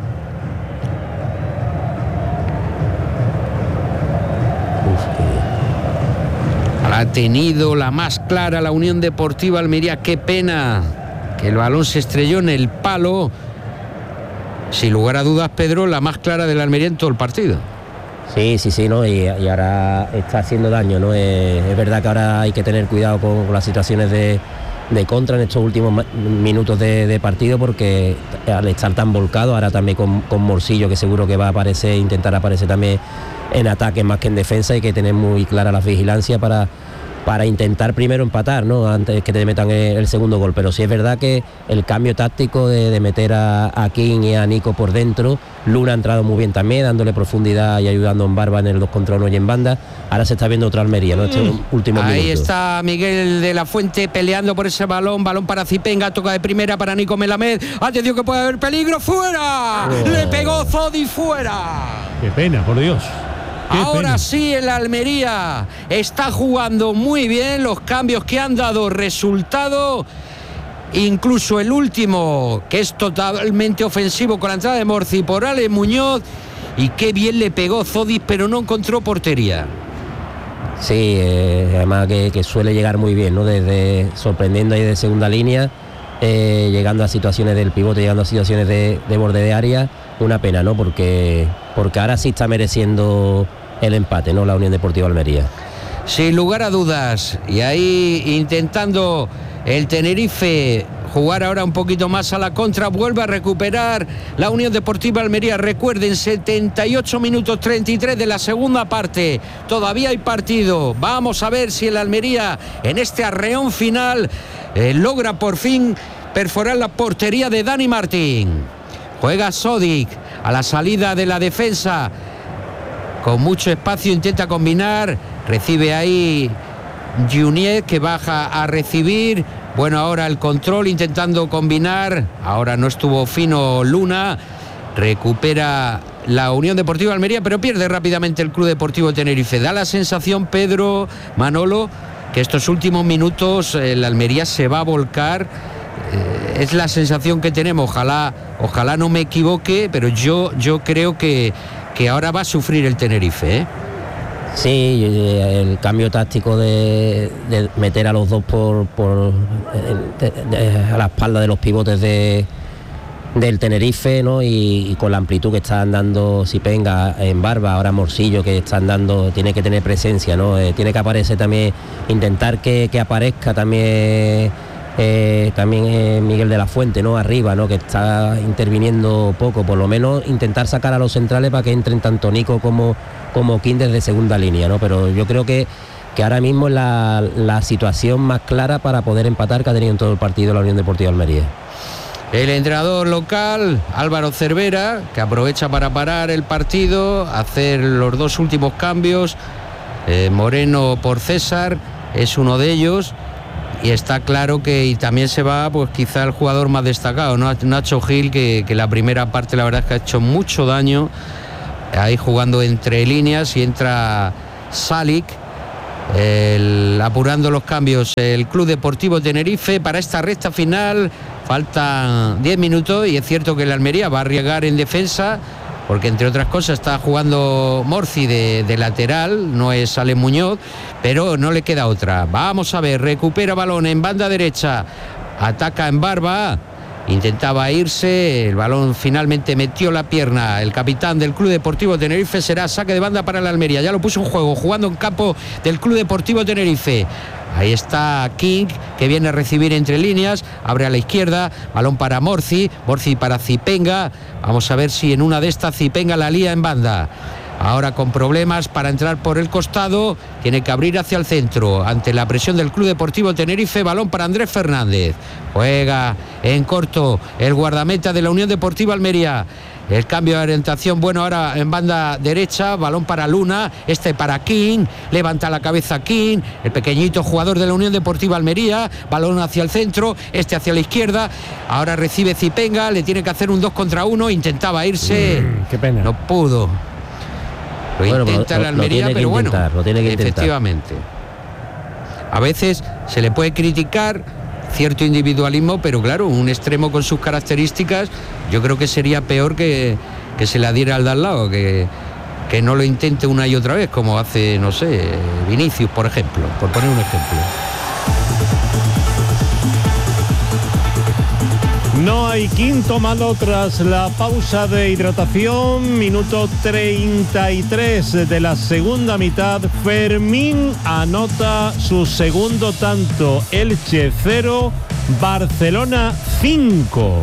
Ha tenido la más clara la Unión Deportiva Almería. Qué pena que el balón se estrelló en el palo. Sin lugar a dudas, Pedro, la más clara de la Almería en todo el partido. Sí, sí, sí, ¿no? Y, y ahora está haciendo daño, ¿no? Es, es verdad que ahora hay que tener cuidado con, con las situaciones de, de contra en estos últimos minutos de, de partido, porque al estar tan volcado, ahora también con, con Morcillo, que seguro que va a aparecer, intentar aparecer también en ataque más que en defensa, hay que tener muy clara la vigilancia para, para intentar primero empatar, ¿no? Antes que te metan el, el segundo gol. Pero sí es verdad que el cambio táctico de, de meter a, a King y a Nico por dentro, Luna ha entrado muy bien también, dándole profundidad y ayudando en Barba en el dos contra uno y en banda. Ahora se está viendo otra Almería, ¿no? Este mm. último Ahí minuto. está Miguel de la Fuente peleando por ese balón, balón para Zipenga, toca de primera para Nico Melamed. Atención que puede haber peligro, fuera. Oh. Le pegó Zodi, fuera. Qué pena, por Dios. Qué Ahora pena. sí, el Almería está jugando muy bien, los cambios que han dado resultado, incluso el último, que es totalmente ofensivo con la entrada de Morci por Ale Muñoz, y qué bien le pegó Zodis, pero no encontró portería. Sí, eh, además que, que suele llegar muy bien, ¿no? Desde sorprendiendo ahí de segunda línea, eh, llegando a situaciones del pivote, llegando a situaciones de, de borde de área. Una pena, ¿no? Porque, porque ahora sí está mereciendo el empate, ¿no? La Unión Deportiva Almería. Sin lugar a dudas. Y ahí intentando el Tenerife jugar ahora un poquito más a la contra, vuelve a recuperar la Unión Deportiva Almería. Recuerden, setenta y ocho minutos treinta y tres de la segunda parte. Todavía hay partido. Vamos a ver si el Almería en este arreón final eh, logra por fin perforar la portería de Dani Martín. Juega Sodic a la salida de la defensa. Con mucho espacio intenta combinar. Recibe ahí Junier, que baja a recibir. Bueno, ahora el control intentando combinar. Ahora no estuvo fino Luna. Recupera la Unión Deportiva Almería, pero pierde rápidamente el Club Deportivo Tenerife. Da la sensación, Pedro, Manolo, que estos últimos minutos el Almería se va a volcar. Eh, es la sensación que tenemos. Ojalá, ojalá no me equivoque, pero yo, yo creo que, que ahora va a sufrir el Tenerife, ¿eh? Sí, el cambio táctico de, de meter a los dos por, por de, de, a la espalda de los pivotes de, del Tenerife, ¿no? Y, y con la amplitud que están dando Sipenga en Barba, ahora Morcillo, que están dando, tiene que tener presencia, ¿no? Eh, tiene que aparecer también, intentar que, que aparezca también eh, también eh, Miguel de la Fuente, ¿no? Arriba, ¿no? Que está interviniendo poco, por lo menos intentar sacar a los centrales para que entren tanto Nico como como King desde segunda línea, ¿no? Pero yo creo que, que ahora mismo es la, la situación más clara para poder empatar que ha tenido en todo el partido la Unión Deportiva Almería. el entrenador local, Álvaro Cervera, que aprovecha para parar el partido, hacer los dos últimos cambios. eh, Moreno por César es uno de ellos, y está claro que y también se va pues quizá el jugador más destacado, ¿no? Nacho Gil, que, que la primera parte la verdad es que ha hecho mucho daño ahí jugando entre líneas, y entra Salic. El, apurando los cambios el Club Deportivo Tenerife para esta recta final. Faltan diez minutos y es cierto que el Almería va a arriesgar en defensa, porque entre otras cosas está jugando Morci de, de lateral, no es Ale Muñoz, pero no le queda otra. Vamos a ver, recupera balón en banda derecha, ataca en Barba, intentaba irse, el balón finalmente metió la pierna el capitán del Club Deportivo Tenerife. Será saque de banda para el Almería, ya lo puso en juego, jugando en campo del Club Deportivo Tenerife. Ahí está King, que viene a recibir entre líneas, abre a la izquierda, balón para Morci, Morci para Zipenga. Vamos a ver si en una de estas Zipenga la lía en banda. Ahora con problemas para entrar por el costado, tiene que abrir hacia el centro ante la presión del Club Deportivo Tenerife. Balón para Andrés Fernández, juega en corto el guardameta de la Unión Deportiva Almería. El cambio de orientación, bueno, ahora en banda derecha, balón para Luna, este para King, levanta la cabeza King, el pequeñito jugador de la Unión Deportiva Almería, balón hacia el centro, este hacia la izquierda, ahora recibe Zipenga, le tiene que hacer un dos contra uno, intentaba irse, mm, qué pena, no pudo. Lo bueno, intenta lo, la Almería, lo pero bueno, lo tiene que efectivamente. A veces se le puede criticar cierto individualismo, pero claro, un extremo con sus características, yo creo que sería peor que, que se la diera al de al lado, que, que no lo intente una y otra vez, como hace, no sé, Vinicius, por ejemplo, por poner un ejemplo. No hay quinto malo tras la pausa de hidratación. Minuto treinta y tres de la segunda mitad. Fermín anota su segundo tanto. Elche cero, Barcelona cinco.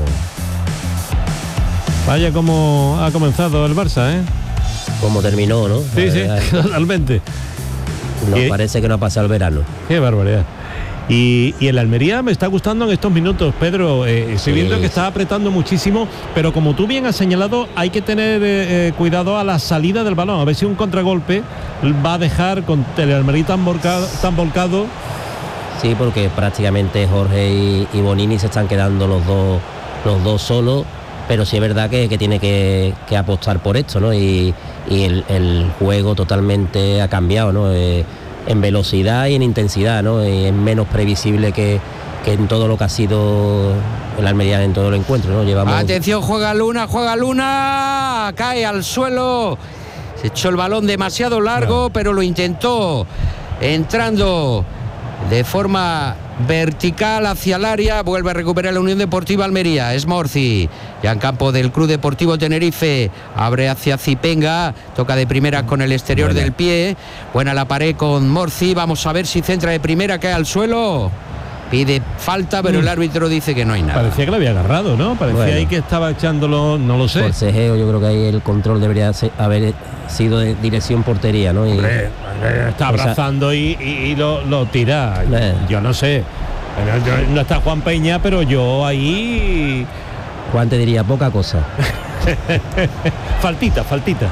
Vaya como ha comenzado el Barça, ¿eh? Como terminó, ¿no? Sí, sí, totalmente. Nos ¿Qué? parece que no ha pasado el verano. Qué barbaridad. Y, y el Almería me está gustando en estos minutos, Pedro. Eh, estoy Sí, viendo que sí. está apretando muchísimo, pero como tú bien has señalado, hay que tener eh, eh, cuidado a la salida del balón. A ver si un contragolpe va a dejar con el Almería tan volcado, tan volcado. Sí, porque prácticamente Jorge y, y Bonini se están quedando los dos, los dos solos, pero sí es verdad que, que tiene que, que apostar por esto, ¿no? Y, y el, el juego totalmente ha cambiado, ¿no? Eh, en velocidad y en intensidad, ¿no? Y es menos previsible que, que en todo lo que ha sido el Almería en todo el encuentro, ¿no? Llevamos... Atención, juega Luna, juega Luna, cae al suelo, se echó el balón demasiado largo, no. pero lo intentó, entrando de forma vertical hacia el área, vuelve a recuperar la Unión Deportiva Almería, es Morci, ya en campo del Club Deportivo Tenerife, abre hacia Zipenga, toca de primera con el exterior Buena. del pie, buena la pared con Morci, vamos a ver si centra de primera, cae al suelo, pide falta, pero mm. el árbitro dice que no hay nada. Parecía que lo había agarrado, ¿no? Parecía bueno. ahí que estaba echándolo, no lo sé. Por cejeo, yo creo que ahí el control debería ser, haber sido de dirección portería, ¿no? Y, Hombre, está abrazando o sea, y, y, y lo, lo tira. Eh. Yo no sé. No está Juan Peña, pero yo ahí... Juan te diría poca cosa. faltita, faltita.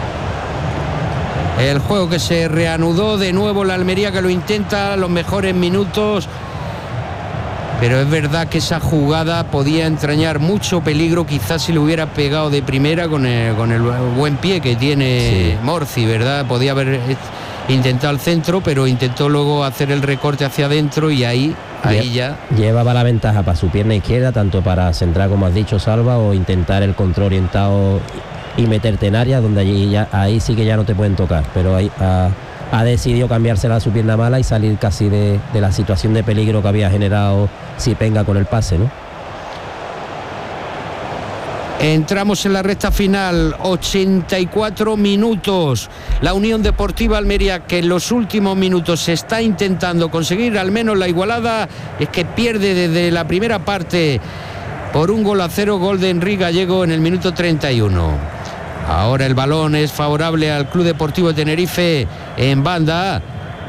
El juego que se reanudó de nuevo, la Almería que lo intenta, los mejores minutos... Pero es verdad que esa jugada podía entrañar mucho peligro, quizás si le hubiera pegado de primera con el, con el buen pie que tiene sí. Morci, ¿verdad? Podía haber intentado el centro, pero intentó luego hacer el recorte hacia adentro y ahí, ahí ya... Llevaba la ventaja para su pierna izquierda, tanto para centrar, como has dicho, Salva, o intentar el control orientado y meterte en área, donde allí ya, ahí sí que ya no te pueden tocar, pero ahí... A, ha decidido cambiársela a su pierna mala y salir casi de, de la situación de peligro que había generado Zipenga con el pase, ¿no? Entramos en la recta final, ochenta y cuatro minutos. La Unión Deportiva Almería, que en los últimos minutos está intentando conseguir al menos la igualada, es que pierde desde la primera parte por un gol a cero, gol de Enrique Gallego en el minuto treinta y uno. Ahora el balón es favorable al Club Deportivo Tenerife en banda,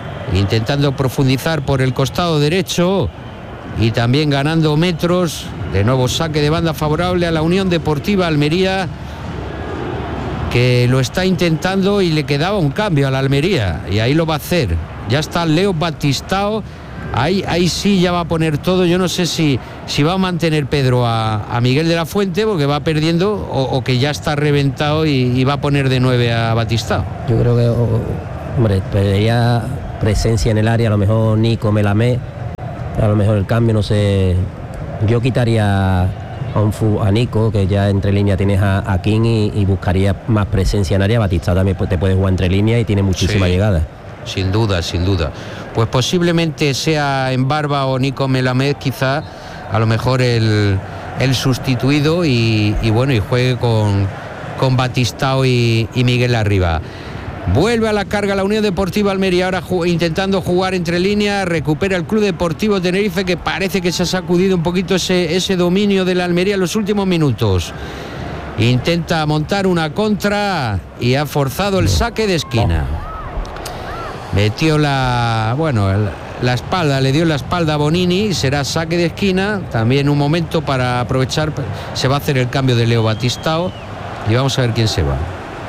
intentando profundizar por el costado derecho y también ganando metros. De nuevo saque de banda favorable a la Unión Deportiva Almería, que lo está intentando y le quedaba un cambio a la Almería y ahí lo va a hacer. Ya está Leo Batistao, ahí, ahí sí ya va a poner todo. Yo no sé si, si va a mantener Pedro a, a Miguel de la Fuente porque va perdiendo o, o que ya está reventado y, y va a poner de nueve a Batistao. Yo creo que, hombre, pediría presencia en el área, a lo mejor Nico Melamé, a lo mejor el cambio, no sé. Yo quitaría a, un, a Nico, que ya entre líneas tienes a, a King y, y buscaría más presencia en área. Batistao también te puede jugar entre líneas y tiene muchísima sí, llegada. Sin duda, sin duda. Pues posiblemente sea en Barba o Nico Melamed quizá a lo mejor el, el sustituido y, y bueno, y juegue con, con Batistao y, y Miguel arriba. Vuelve a la carga la Unión Deportiva Almería, ahora ju- intentando jugar entre líneas, recupera el Club Deportivo Tenerife, que parece que se ha sacudido un poquito ese, ese dominio de la Almería en los últimos minutos. Intenta montar una contra y ha forzado el saque de esquina. Metió la, bueno, el, la espalda, le dio la espalda a Bonini, será saque de esquina, también un momento para aprovechar, se va a hacer el cambio de Leo Batistao y vamos a ver quién se va.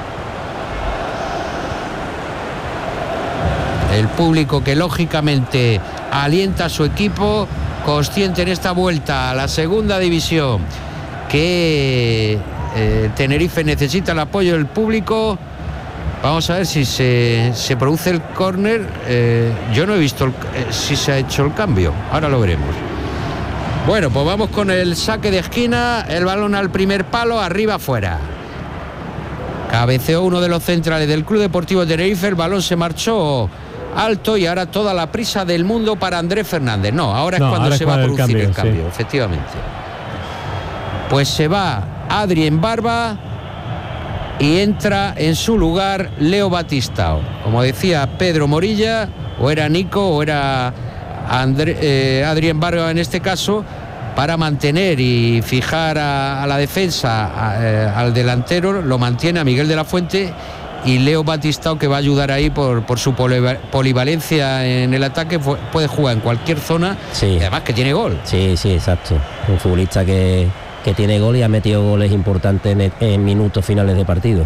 El público que lógicamente alienta a su equipo, consciente en esta vuelta a la segunda división que eh, Tenerife necesita el apoyo del público. Vamos a ver si se, se produce el córner. Eh, yo no he visto el, eh, si se ha hecho el cambio, ahora lo veremos. Bueno, pues vamos con el saque de esquina, el balón al primer palo, arriba afuera. Cabeceó uno de los centrales del Club Deportivo Tenerife, el balón se marchó alto y ahora toda la prisa del mundo para Andrés Fernández. No, ahora es no, cuando ahora se va a producir el cambio, el cambio sí. Efectivamente. Pues se va Adrien Barba y entra en su lugar Leo Batistao. Como decía Pedro Morilla, o era Nico o era André, eh, Adrien Barba en este caso, para mantener y fijar a, a la defensa, a, eh, al delantero, lo mantiene a Miguel de la Fuente. Y Leo Batistao, que va a ayudar ahí por, por su polivalencia en el ataque, puede jugar en cualquier zona, sí. Y además que tiene gol. Sí, sí, exacto. Un futbolista que, que tiene gol y ha metido goles importantes en, en minutos finales de partido.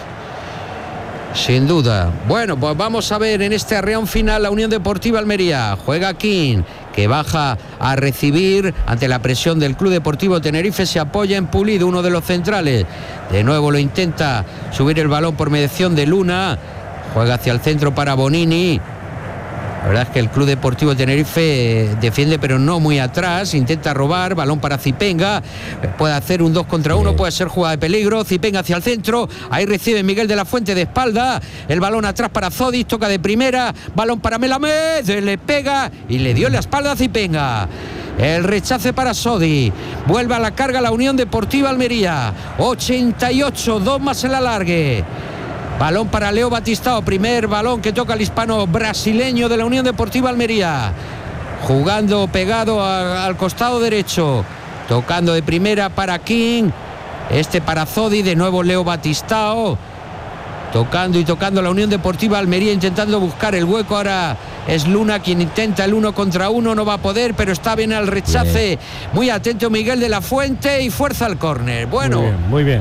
Sin duda. Bueno, pues vamos a ver en este arreón final la Unión Deportiva Almería. Juega King, que baja a recibir ante la presión del Club Deportivo Tenerife, se apoya en Pulido, uno de los centrales. De nuevo lo intenta subir el balón por mediación de Luna. Juega hacia el centro para Bonini. La verdad es que el Club Deportivo Tenerife defiende pero no muy atrás, intenta robar, balón para Zipenga, puede hacer un dos contra uno, puede ser jugada de peligro, Zipenga hacia el centro, ahí recibe Miguel de la Fuente de espalda, el balón atrás para Zodis, toca de primera, balón para Melamed, le pega y le dio la espalda a Zipenga. El rechace para Sodi. Vuelve a la carga la Unión Deportiva Almería. ochenta y ocho, dos más el alargue. Balón para Leo Batistao, primer balón que toca el hispano brasileño de la Unión Deportiva Almería. Jugando pegado a, al costado derecho. Tocando de primera para King. Este para Zodi, de nuevo Leo Batistao. Tocando y tocando la Unión Deportiva Almería, intentando buscar el hueco. Ahora es Luna quien intenta el uno contra uno, no va a poder, pero está bien al rechace. Bien. Muy atento Miguel de la Fuente y fuerza al córner. Bueno, muy bien, muy bien.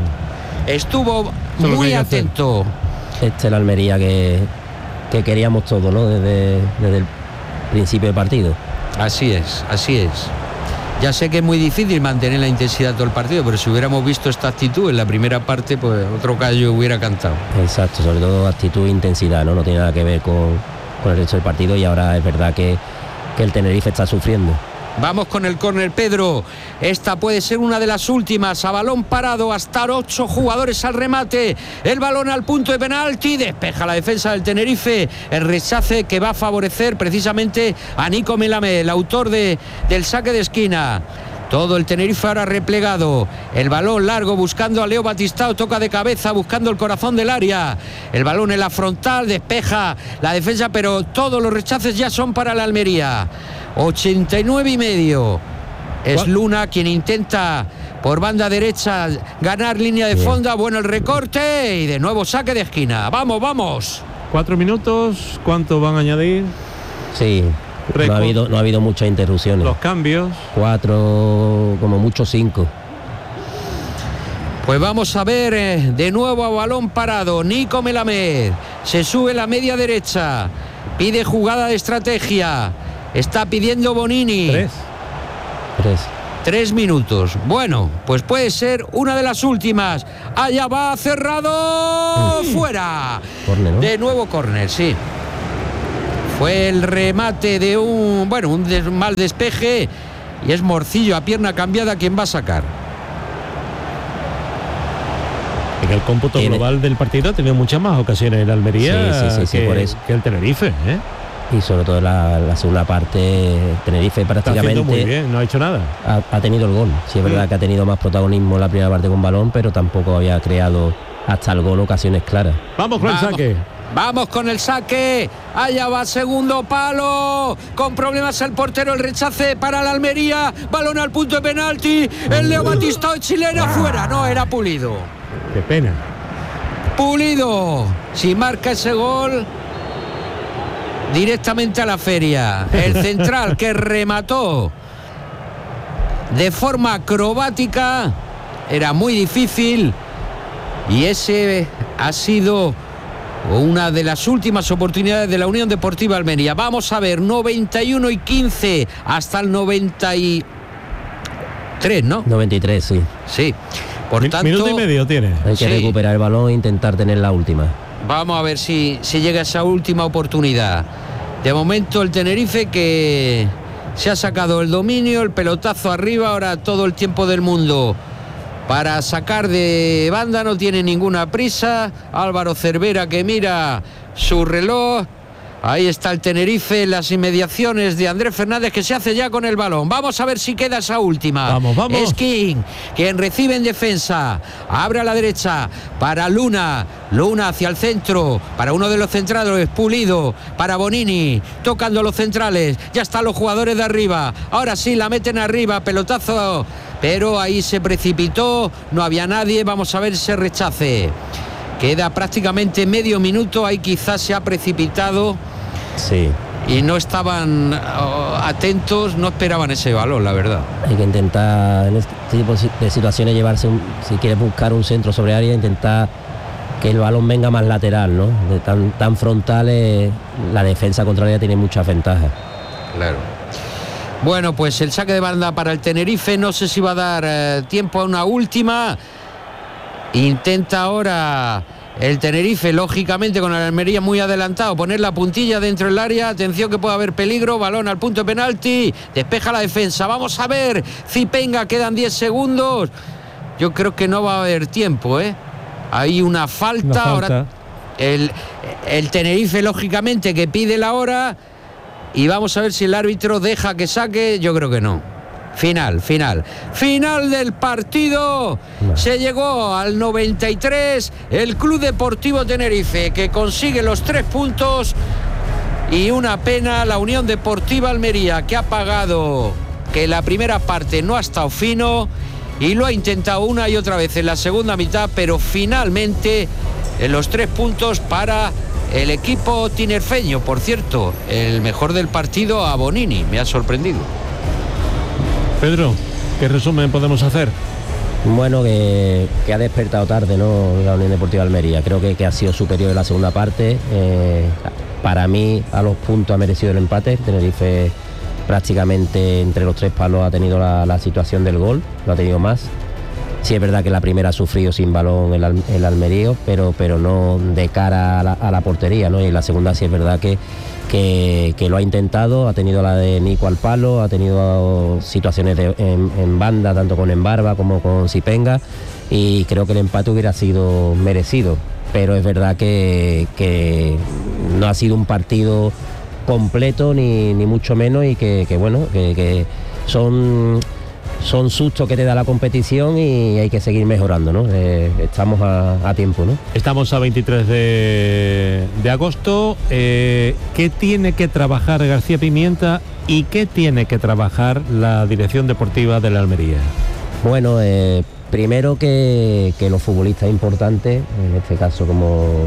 Estuvo Eso muy atento. Este es el Almería que, que queríamos todos, ¿no? Desde, desde el principio del partido. Así es, así es. Ya sé que es muy difícil mantener la intensidad todo el partido, pero si hubiéramos visto esta actitud en la primera parte, pues otro gallo hubiera cantado. Exacto, sobre todo actitud e intensidad, ¿no? No tiene nada que ver con, con el resto del partido y ahora es verdad que, que el Tenerife está sufriendo. Vamos con el córner, Pedro. Esta puede ser una de las últimas. A balón parado, hasta ocho jugadores al remate. El balón al punto de penalti. Despeja la defensa del Tenerife. El rechace que va a favorecer precisamente a Nico Melamed, el autor de, del saque de esquina. Todo el Tenerife ahora replegado. El balón largo buscando a Leo Batistao. Toca de cabeza buscando el corazón del área. El balón en la frontal. Despeja la defensa, pero todos los rechaces ya son para la Almería. ochenta y nueve y medio. Es Luna quien intenta por banda derecha ganar línea de fondo. Bueno, el recorte y de nuevo saque de esquina. Vamos, vamos. Cuatro minutos. ¿Cuánto van a añadir? Sí, No ha habido, no ha habido muchas interrupciones. Los cambios. Cuatro, como mucho cinco. Pues vamos a ver eh, de nuevo a balón parado. Nico Melamed se sube la media derecha. Pide jugada de estrategia. Está pidiendo Bonini. Tres. Tres. Tres minutos. Bueno, pues puede ser una de las últimas. Allá va, cerrado. Mm. Fuera. Córner, ¿no? De nuevo córner, sí. Fue el remate de un, bueno, un des, mal despeje. Y es Morcillo a pierna cambiada quien va a sacar. En el cómputo ¿Tiene? global del partido ha tenido muchas más ocasiones el Almería sí, sí, sí, sí, que, por eso. que el Tenerife, ¿eh? Y sobre todo la, la segunda parte, Tenerife prácticamente Está muy bien, no ha hecho nada. Ha, ha tenido el gol. Sí, es verdad sí. que ha tenido más protagonismo la primera parte con balón, pero tampoco había creado hasta el gol ocasiones claras. Vamos con Vamos. el saque. Vamos con el saque. Allá va, segundo palo. Con problemas el portero, el rechace para la Almería. Balón al punto de penalti. El Leo Batistao chilena fuera. No, era Pulido. Qué pena. Pulido. Si marca ese gol, directamente a la feria. El central que remató de forma acrobática. Era muy difícil. Y ese ha sido una de las últimas oportunidades de la Unión Deportiva Almería. Vamos a ver, noventa y uno y quince hasta el noventa y tres, ¿no? noventa y tres, sí. Sí. Por Mi, tanto, minuto y medio tiene. Hay que sí. recuperar el balón e intentar tener la última. Vamos a ver si, si llega esa última oportunidad. De momento el Tenerife que se ha sacado el dominio, el pelotazo arriba, ahora todo el tiempo del mundo para sacar de banda, no tiene ninguna prisa. Álvaro Cervera que mira su reloj. Ahí está el Tenerife en las inmediaciones de Andrés Fernández, que se hace ya con el balón. Vamos a ver si queda esa última. Vamos, vamos. Es King quien recibe en defensa. Abre a la derecha para Luna. Luna hacia el centro. Para uno de los centrales, Pulido. Para Bonini. Tocando los centrales. Ya están los jugadores de arriba. Ahora sí, la meten arriba. Pelotazo. Pero ahí se precipitó. No había nadie. Vamos a ver ese rechace. Queda prácticamente medio minuto. Ahí quizás se ha precipitado. Sí. Y no estaban uh, atentos, no esperaban ese balón, la verdad. Hay que intentar en este tipo de situaciones llevarse, un, si quieres buscar un centro sobre área, intentar que el balón venga más lateral, ¿no? De tan, tan frontales, la defensa contraria tiene muchas ventajas. Claro. Bueno, pues el saque de banda para el Tenerife, no sé si va a dar eh, tiempo a una última. Intenta ahora el Tenerife, lógicamente con el Almería muy adelantado, poner la puntilla dentro del área. Atención que puede haber peligro. Balón al punto de penalti. Despeja la defensa. Vamos a ver. Zipenga, quedan diez segundos. Yo creo que no va a haber tiempo, ¿eh? Hay una falta. Una falta. Ahora el, el Tenerife, lógicamente, que pide la hora. Y vamos a ver si el árbitro deja que saque. Yo creo que no. Final, final. Final del partido. No. Se llegó al noventa y tres. El Club Deportivo Tenerife que consigue los tres puntos. Y una pena la Unión Deportiva Almería, que ha pagado que la primera parte no ha estado fino y lo ha intentado una y otra vez en la segunda mitad, pero finalmente en los tres puntos para el equipo tinerfeño. Por cierto, el mejor del partido a Bonini, me ha sorprendido. Pedro, ¿qué resumen podemos hacer? Bueno, que, que ha despertado tarde, ¿no? La Unión Deportiva Almería. Creo que, que ha sido superior en la segunda parte. Eh, para mí, a los puntos ha merecido el empate. Tenerife prácticamente entre los tres palos ha tenido la, la situación del gol, no ha tenido más. Sí es verdad que la primera ha sufrido sin balón el, el Almería, pero, pero no de cara a la, a la portería, ¿no? Y la segunda sí es verdad que, que, que lo ha intentado, ha tenido la de Nico al palo, ha tenido situaciones de, en, en banda, tanto con Embarba como con Zipenga, y creo que el empate hubiera sido merecido, pero es verdad que, que no ha sido un partido completo ni, ni mucho menos, y que, que bueno, que, que son... son sustos que te da la competición y hay que seguir mejorando, ¿no? Eh, estamos a, a tiempo, ¿no? Estamos a veintitrés de, de agosto. Eh, ¿Qué tiene que trabajar García Pimienta y qué tiene que trabajar la dirección deportiva de la Almería? Bueno, eh, primero que, que los futbolistas importantes, en este caso como,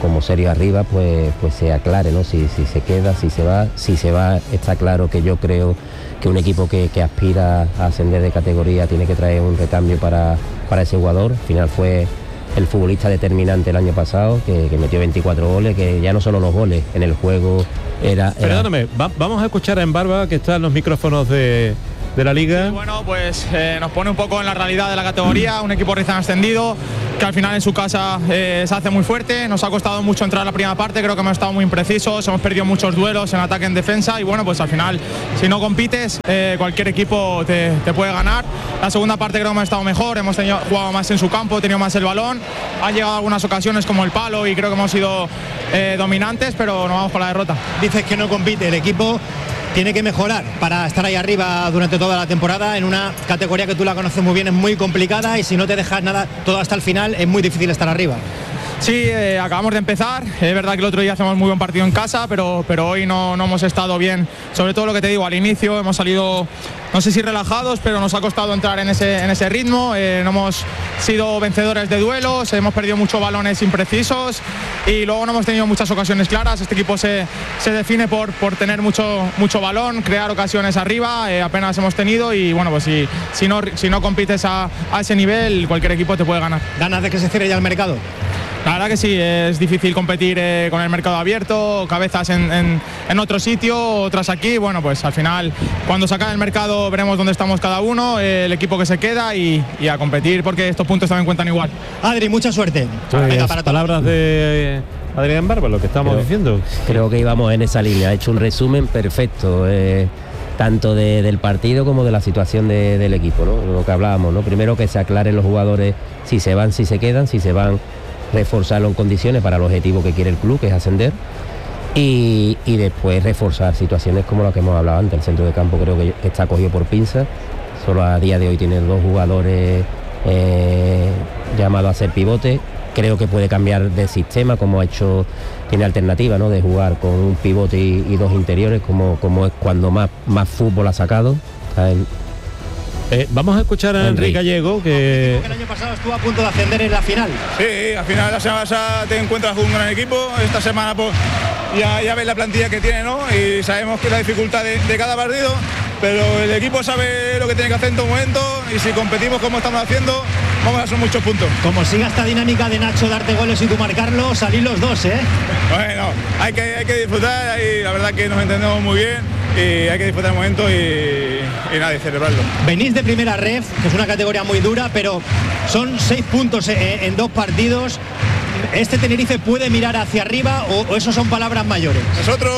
como serio arriba, pues, pues se aclare, ¿no? Si, si se queda, si se va, si se va, está claro que yo creo que un equipo que, que aspira a ascender de categoría tiene que traer un recambio para, para ese jugador. Al final fue el futbolista determinante el año pasado, que, que metió veinticuatro goles, que ya no solo los goles, en el juego era... era... Perdóname, va, vamos a escuchar a Embarba, que está en los micrófonos de, de la Liga. Sí, bueno, pues eh, nos pone un poco en la realidad de la categoría, un equipo recién ascendido, que al final en su casa eh, se hace muy fuerte. Nos ha costado mucho entrar a la primera parte, creo que hemos estado muy imprecisos, hemos perdido muchos duelos en ataque, en defensa, y bueno, pues al final, si no compites, eh, cualquier equipo te, te puede ganar. La segunda parte creo que hemos estado mejor, hemos tenido, jugado más en su campo, tenido más el balón, han llegado algunas ocasiones como el palo y creo que hemos sido eh, dominantes, pero no vamos con la derrota. Dices que no compite, el equipo tiene que mejorar para estar ahí arriba durante toda la temporada, en una categoría que tú la conoces muy bien, es muy complicada, y si no te dejas nada todo hasta el final es muy difícil estar arriba. Sí, eh, acabamos de empezar, es verdad que el otro día hacemos muy buen partido en casa, pero, pero hoy no, no hemos estado bien, sobre todo lo que te digo, al inicio hemos salido, no sé si relajados, pero nos ha costado entrar en ese, en ese ritmo, eh, no hemos sido vencedores de duelos, hemos perdido muchos balones imprecisos y luego no hemos tenido muchas ocasiones claras. Este equipo se, se define por, por tener mucho, mucho balón, crear ocasiones arriba, eh, apenas hemos tenido, y bueno, pues si, si, no, si no compites a, a ese nivel, cualquier equipo te puede ganar. ¿Ganas de que se cierre ya el mercado? La verdad que sí, es difícil competir eh, con el mercado abierto, cabezas en, en, en otro sitio, otras aquí. Bueno, pues al final, cuando se acabe el mercado, veremos dónde estamos cada uno, eh, el equipo que se queda, y, y a competir, porque estos puntos también cuentan igual. Adri, mucha suerte. Pues, Venga, para palabras de Adrián Barba, lo que estamos creo, diciendo. Creo que íbamos en esa línea, ha hecho un resumen perfecto, eh, tanto de, del partido como de la situación de, del equipo, ¿no? Lo que hablábamos, ¿no? Primero que se aclaren los jugadores si se van, si se quedan, si se van, reforzarlo en condiciones para el objetivo que quiere el club, que es ascender, y, y después reforzar situaciones como las que hemos hablado antes. El centro de campo creo que está cogido por pinza, solo a día de hoy tiene dos jugadores eh, llamados a ser pivote. Creo que puede cambiar de sistema, como ha hecho, tiene alternativa, ¿no?, de jugar con un pivote y, y dos interiores, como, como es cuando más, más fútbol ha sacado. El, Eh, vamos a escuchar a Enrique Gallego, que... El año pasado estuvo a punto de ascender en la final. Sí, al final la semana pasada te encuentras con un gran equipo, esta semana pues ya, ya ves la plantilla que tiene, ¿no? Y sabemos que la dificultad de, de cada partido, pero el equipo sabe lo que tiene que hacer en todo momento, y si competimos como estamos haciendo, vamos a hacer muchos puntos. Como siga esta dinámica de Nacho darte goles y tú marcarlo, salís los dos, ¿eh? Bueno, hay que, hay que disfrutar, y la verdad que nos entendemos muy bien, y hay que disfrutar el momento y, y nada, y celebrarlo. Venís de primera ref, que es una categoría muy dura, pero son seis puntos en, en dos partidos. ¿Este Tenerife puede mirar hacia arriba o, o eso son palabras mayores? Nosotros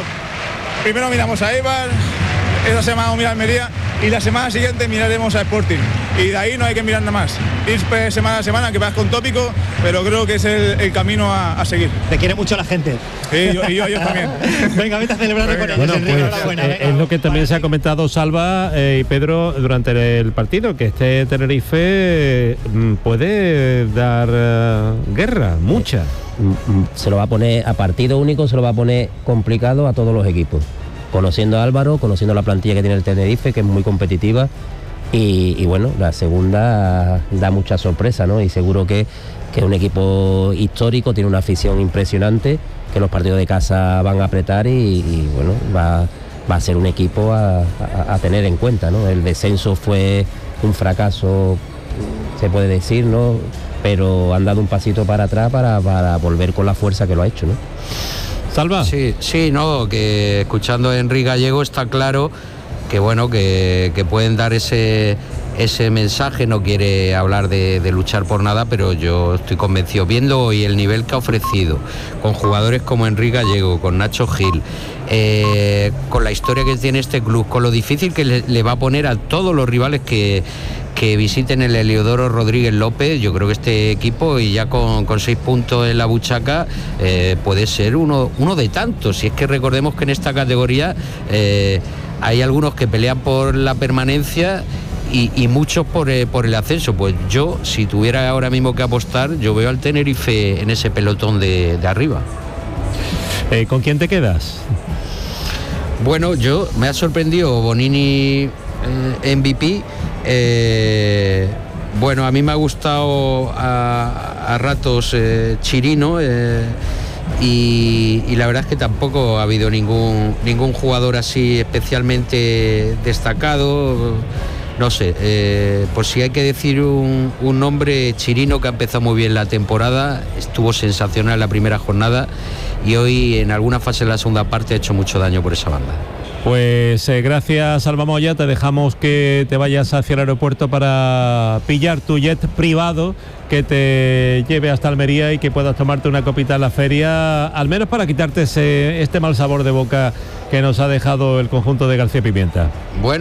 primero miramos a Eibar, esta semana vamos a mirar a Almería, y la semana siguiente miraremos a Sporting, y de ahí no hay que mirar nada más. Ir semana a semana, que vas con tópico, pero creo que es el, el camino a, a seguir. Te quiere mucho la gente. Sí, yo, y yo, yo también. Venga, vete a celebrarlo con ellos. Bueno, Enrique, pues, enhorabuena, eh, es lo que también se ha comentado Salva eh, y Pedro durante el partido, que este Tenerife mm, puede dar uh, guerra, mucha. Se lo va a poner, a partido único se lo va a poner complicado a todos los equipos. Conociendo a Álvaro, conociendo la plantilla que tiene el Tenerife, que es muy competitiva, y, y bueno, la segunda da mucha sorpresa, ¿no? Y seguro que, que es un equipo histórico, tiene una afición impresionante, que los partidos de casa van a apretar, y, y bueno, va, va a ser un equipo a, a, a tener en cuenta, ¿no? El descenso fue un fracaso, se puede decir, ¿no?, pero han dado un pasito para atrás para, para volver con la fuerza que lo ha hecho, ¿no? Salva. Sí, sí, no, que escuchando a Enrique Gallego está claro que bueno, que, que pueden dar ese, ese mensaje. No quiere hablar de, de luchar por nada, pero yo estoy convencido, viendo hoy el nivel que ha ofrecido, con jugadores como Enrique Gallego, con Nacho Gil, eh, con la historia que tiene este club, con lo difícil que le, le va a poner a todos los rivales que que visiten el Heliodoro Rodríguez López. Yo creo que este equipo, y ya con, con seis puntos en la buchaca, eh, puede ser uno, uno de tantos. Y es que recordemos que en esta categoría eh, hay algunos que pelean por la permanencia y, y muchos por, eh, por el ascenso. Pues yo, si tuviera ahora mismo que apostar, yo veo al Tenerife en ese pelotón de, de arriba. Eh, ¿Con quién te quedas? Bueno, yo me ha sorprendido Bonini, eh, M V P. Eh, Bueno, a mí me ha gustado a, a ratos eh, Chirino eh, y, y la verdad es que tampoco ha habido ningún, ningún jugador así especialmente destacado. No sé, eh, por si hay que decir un, un nombre, Chirino, que ha empezado muy bien la temporada, estuvo sensacional la primera jornada y hoy en alguna fase de la segunda parte ha hecho mucho daño por esa banda. Pues eh, gracias, Alba Moya, te dejamos que te vayas hacia el aeropuerto para pillar tu jet privado que te lleve hasta Almería y que puedas tomarte una copita en la feria, al menos para quitarte ese, este mal sabor de boca que nos ha dejado el conjunto de García Pimienta. Bueno.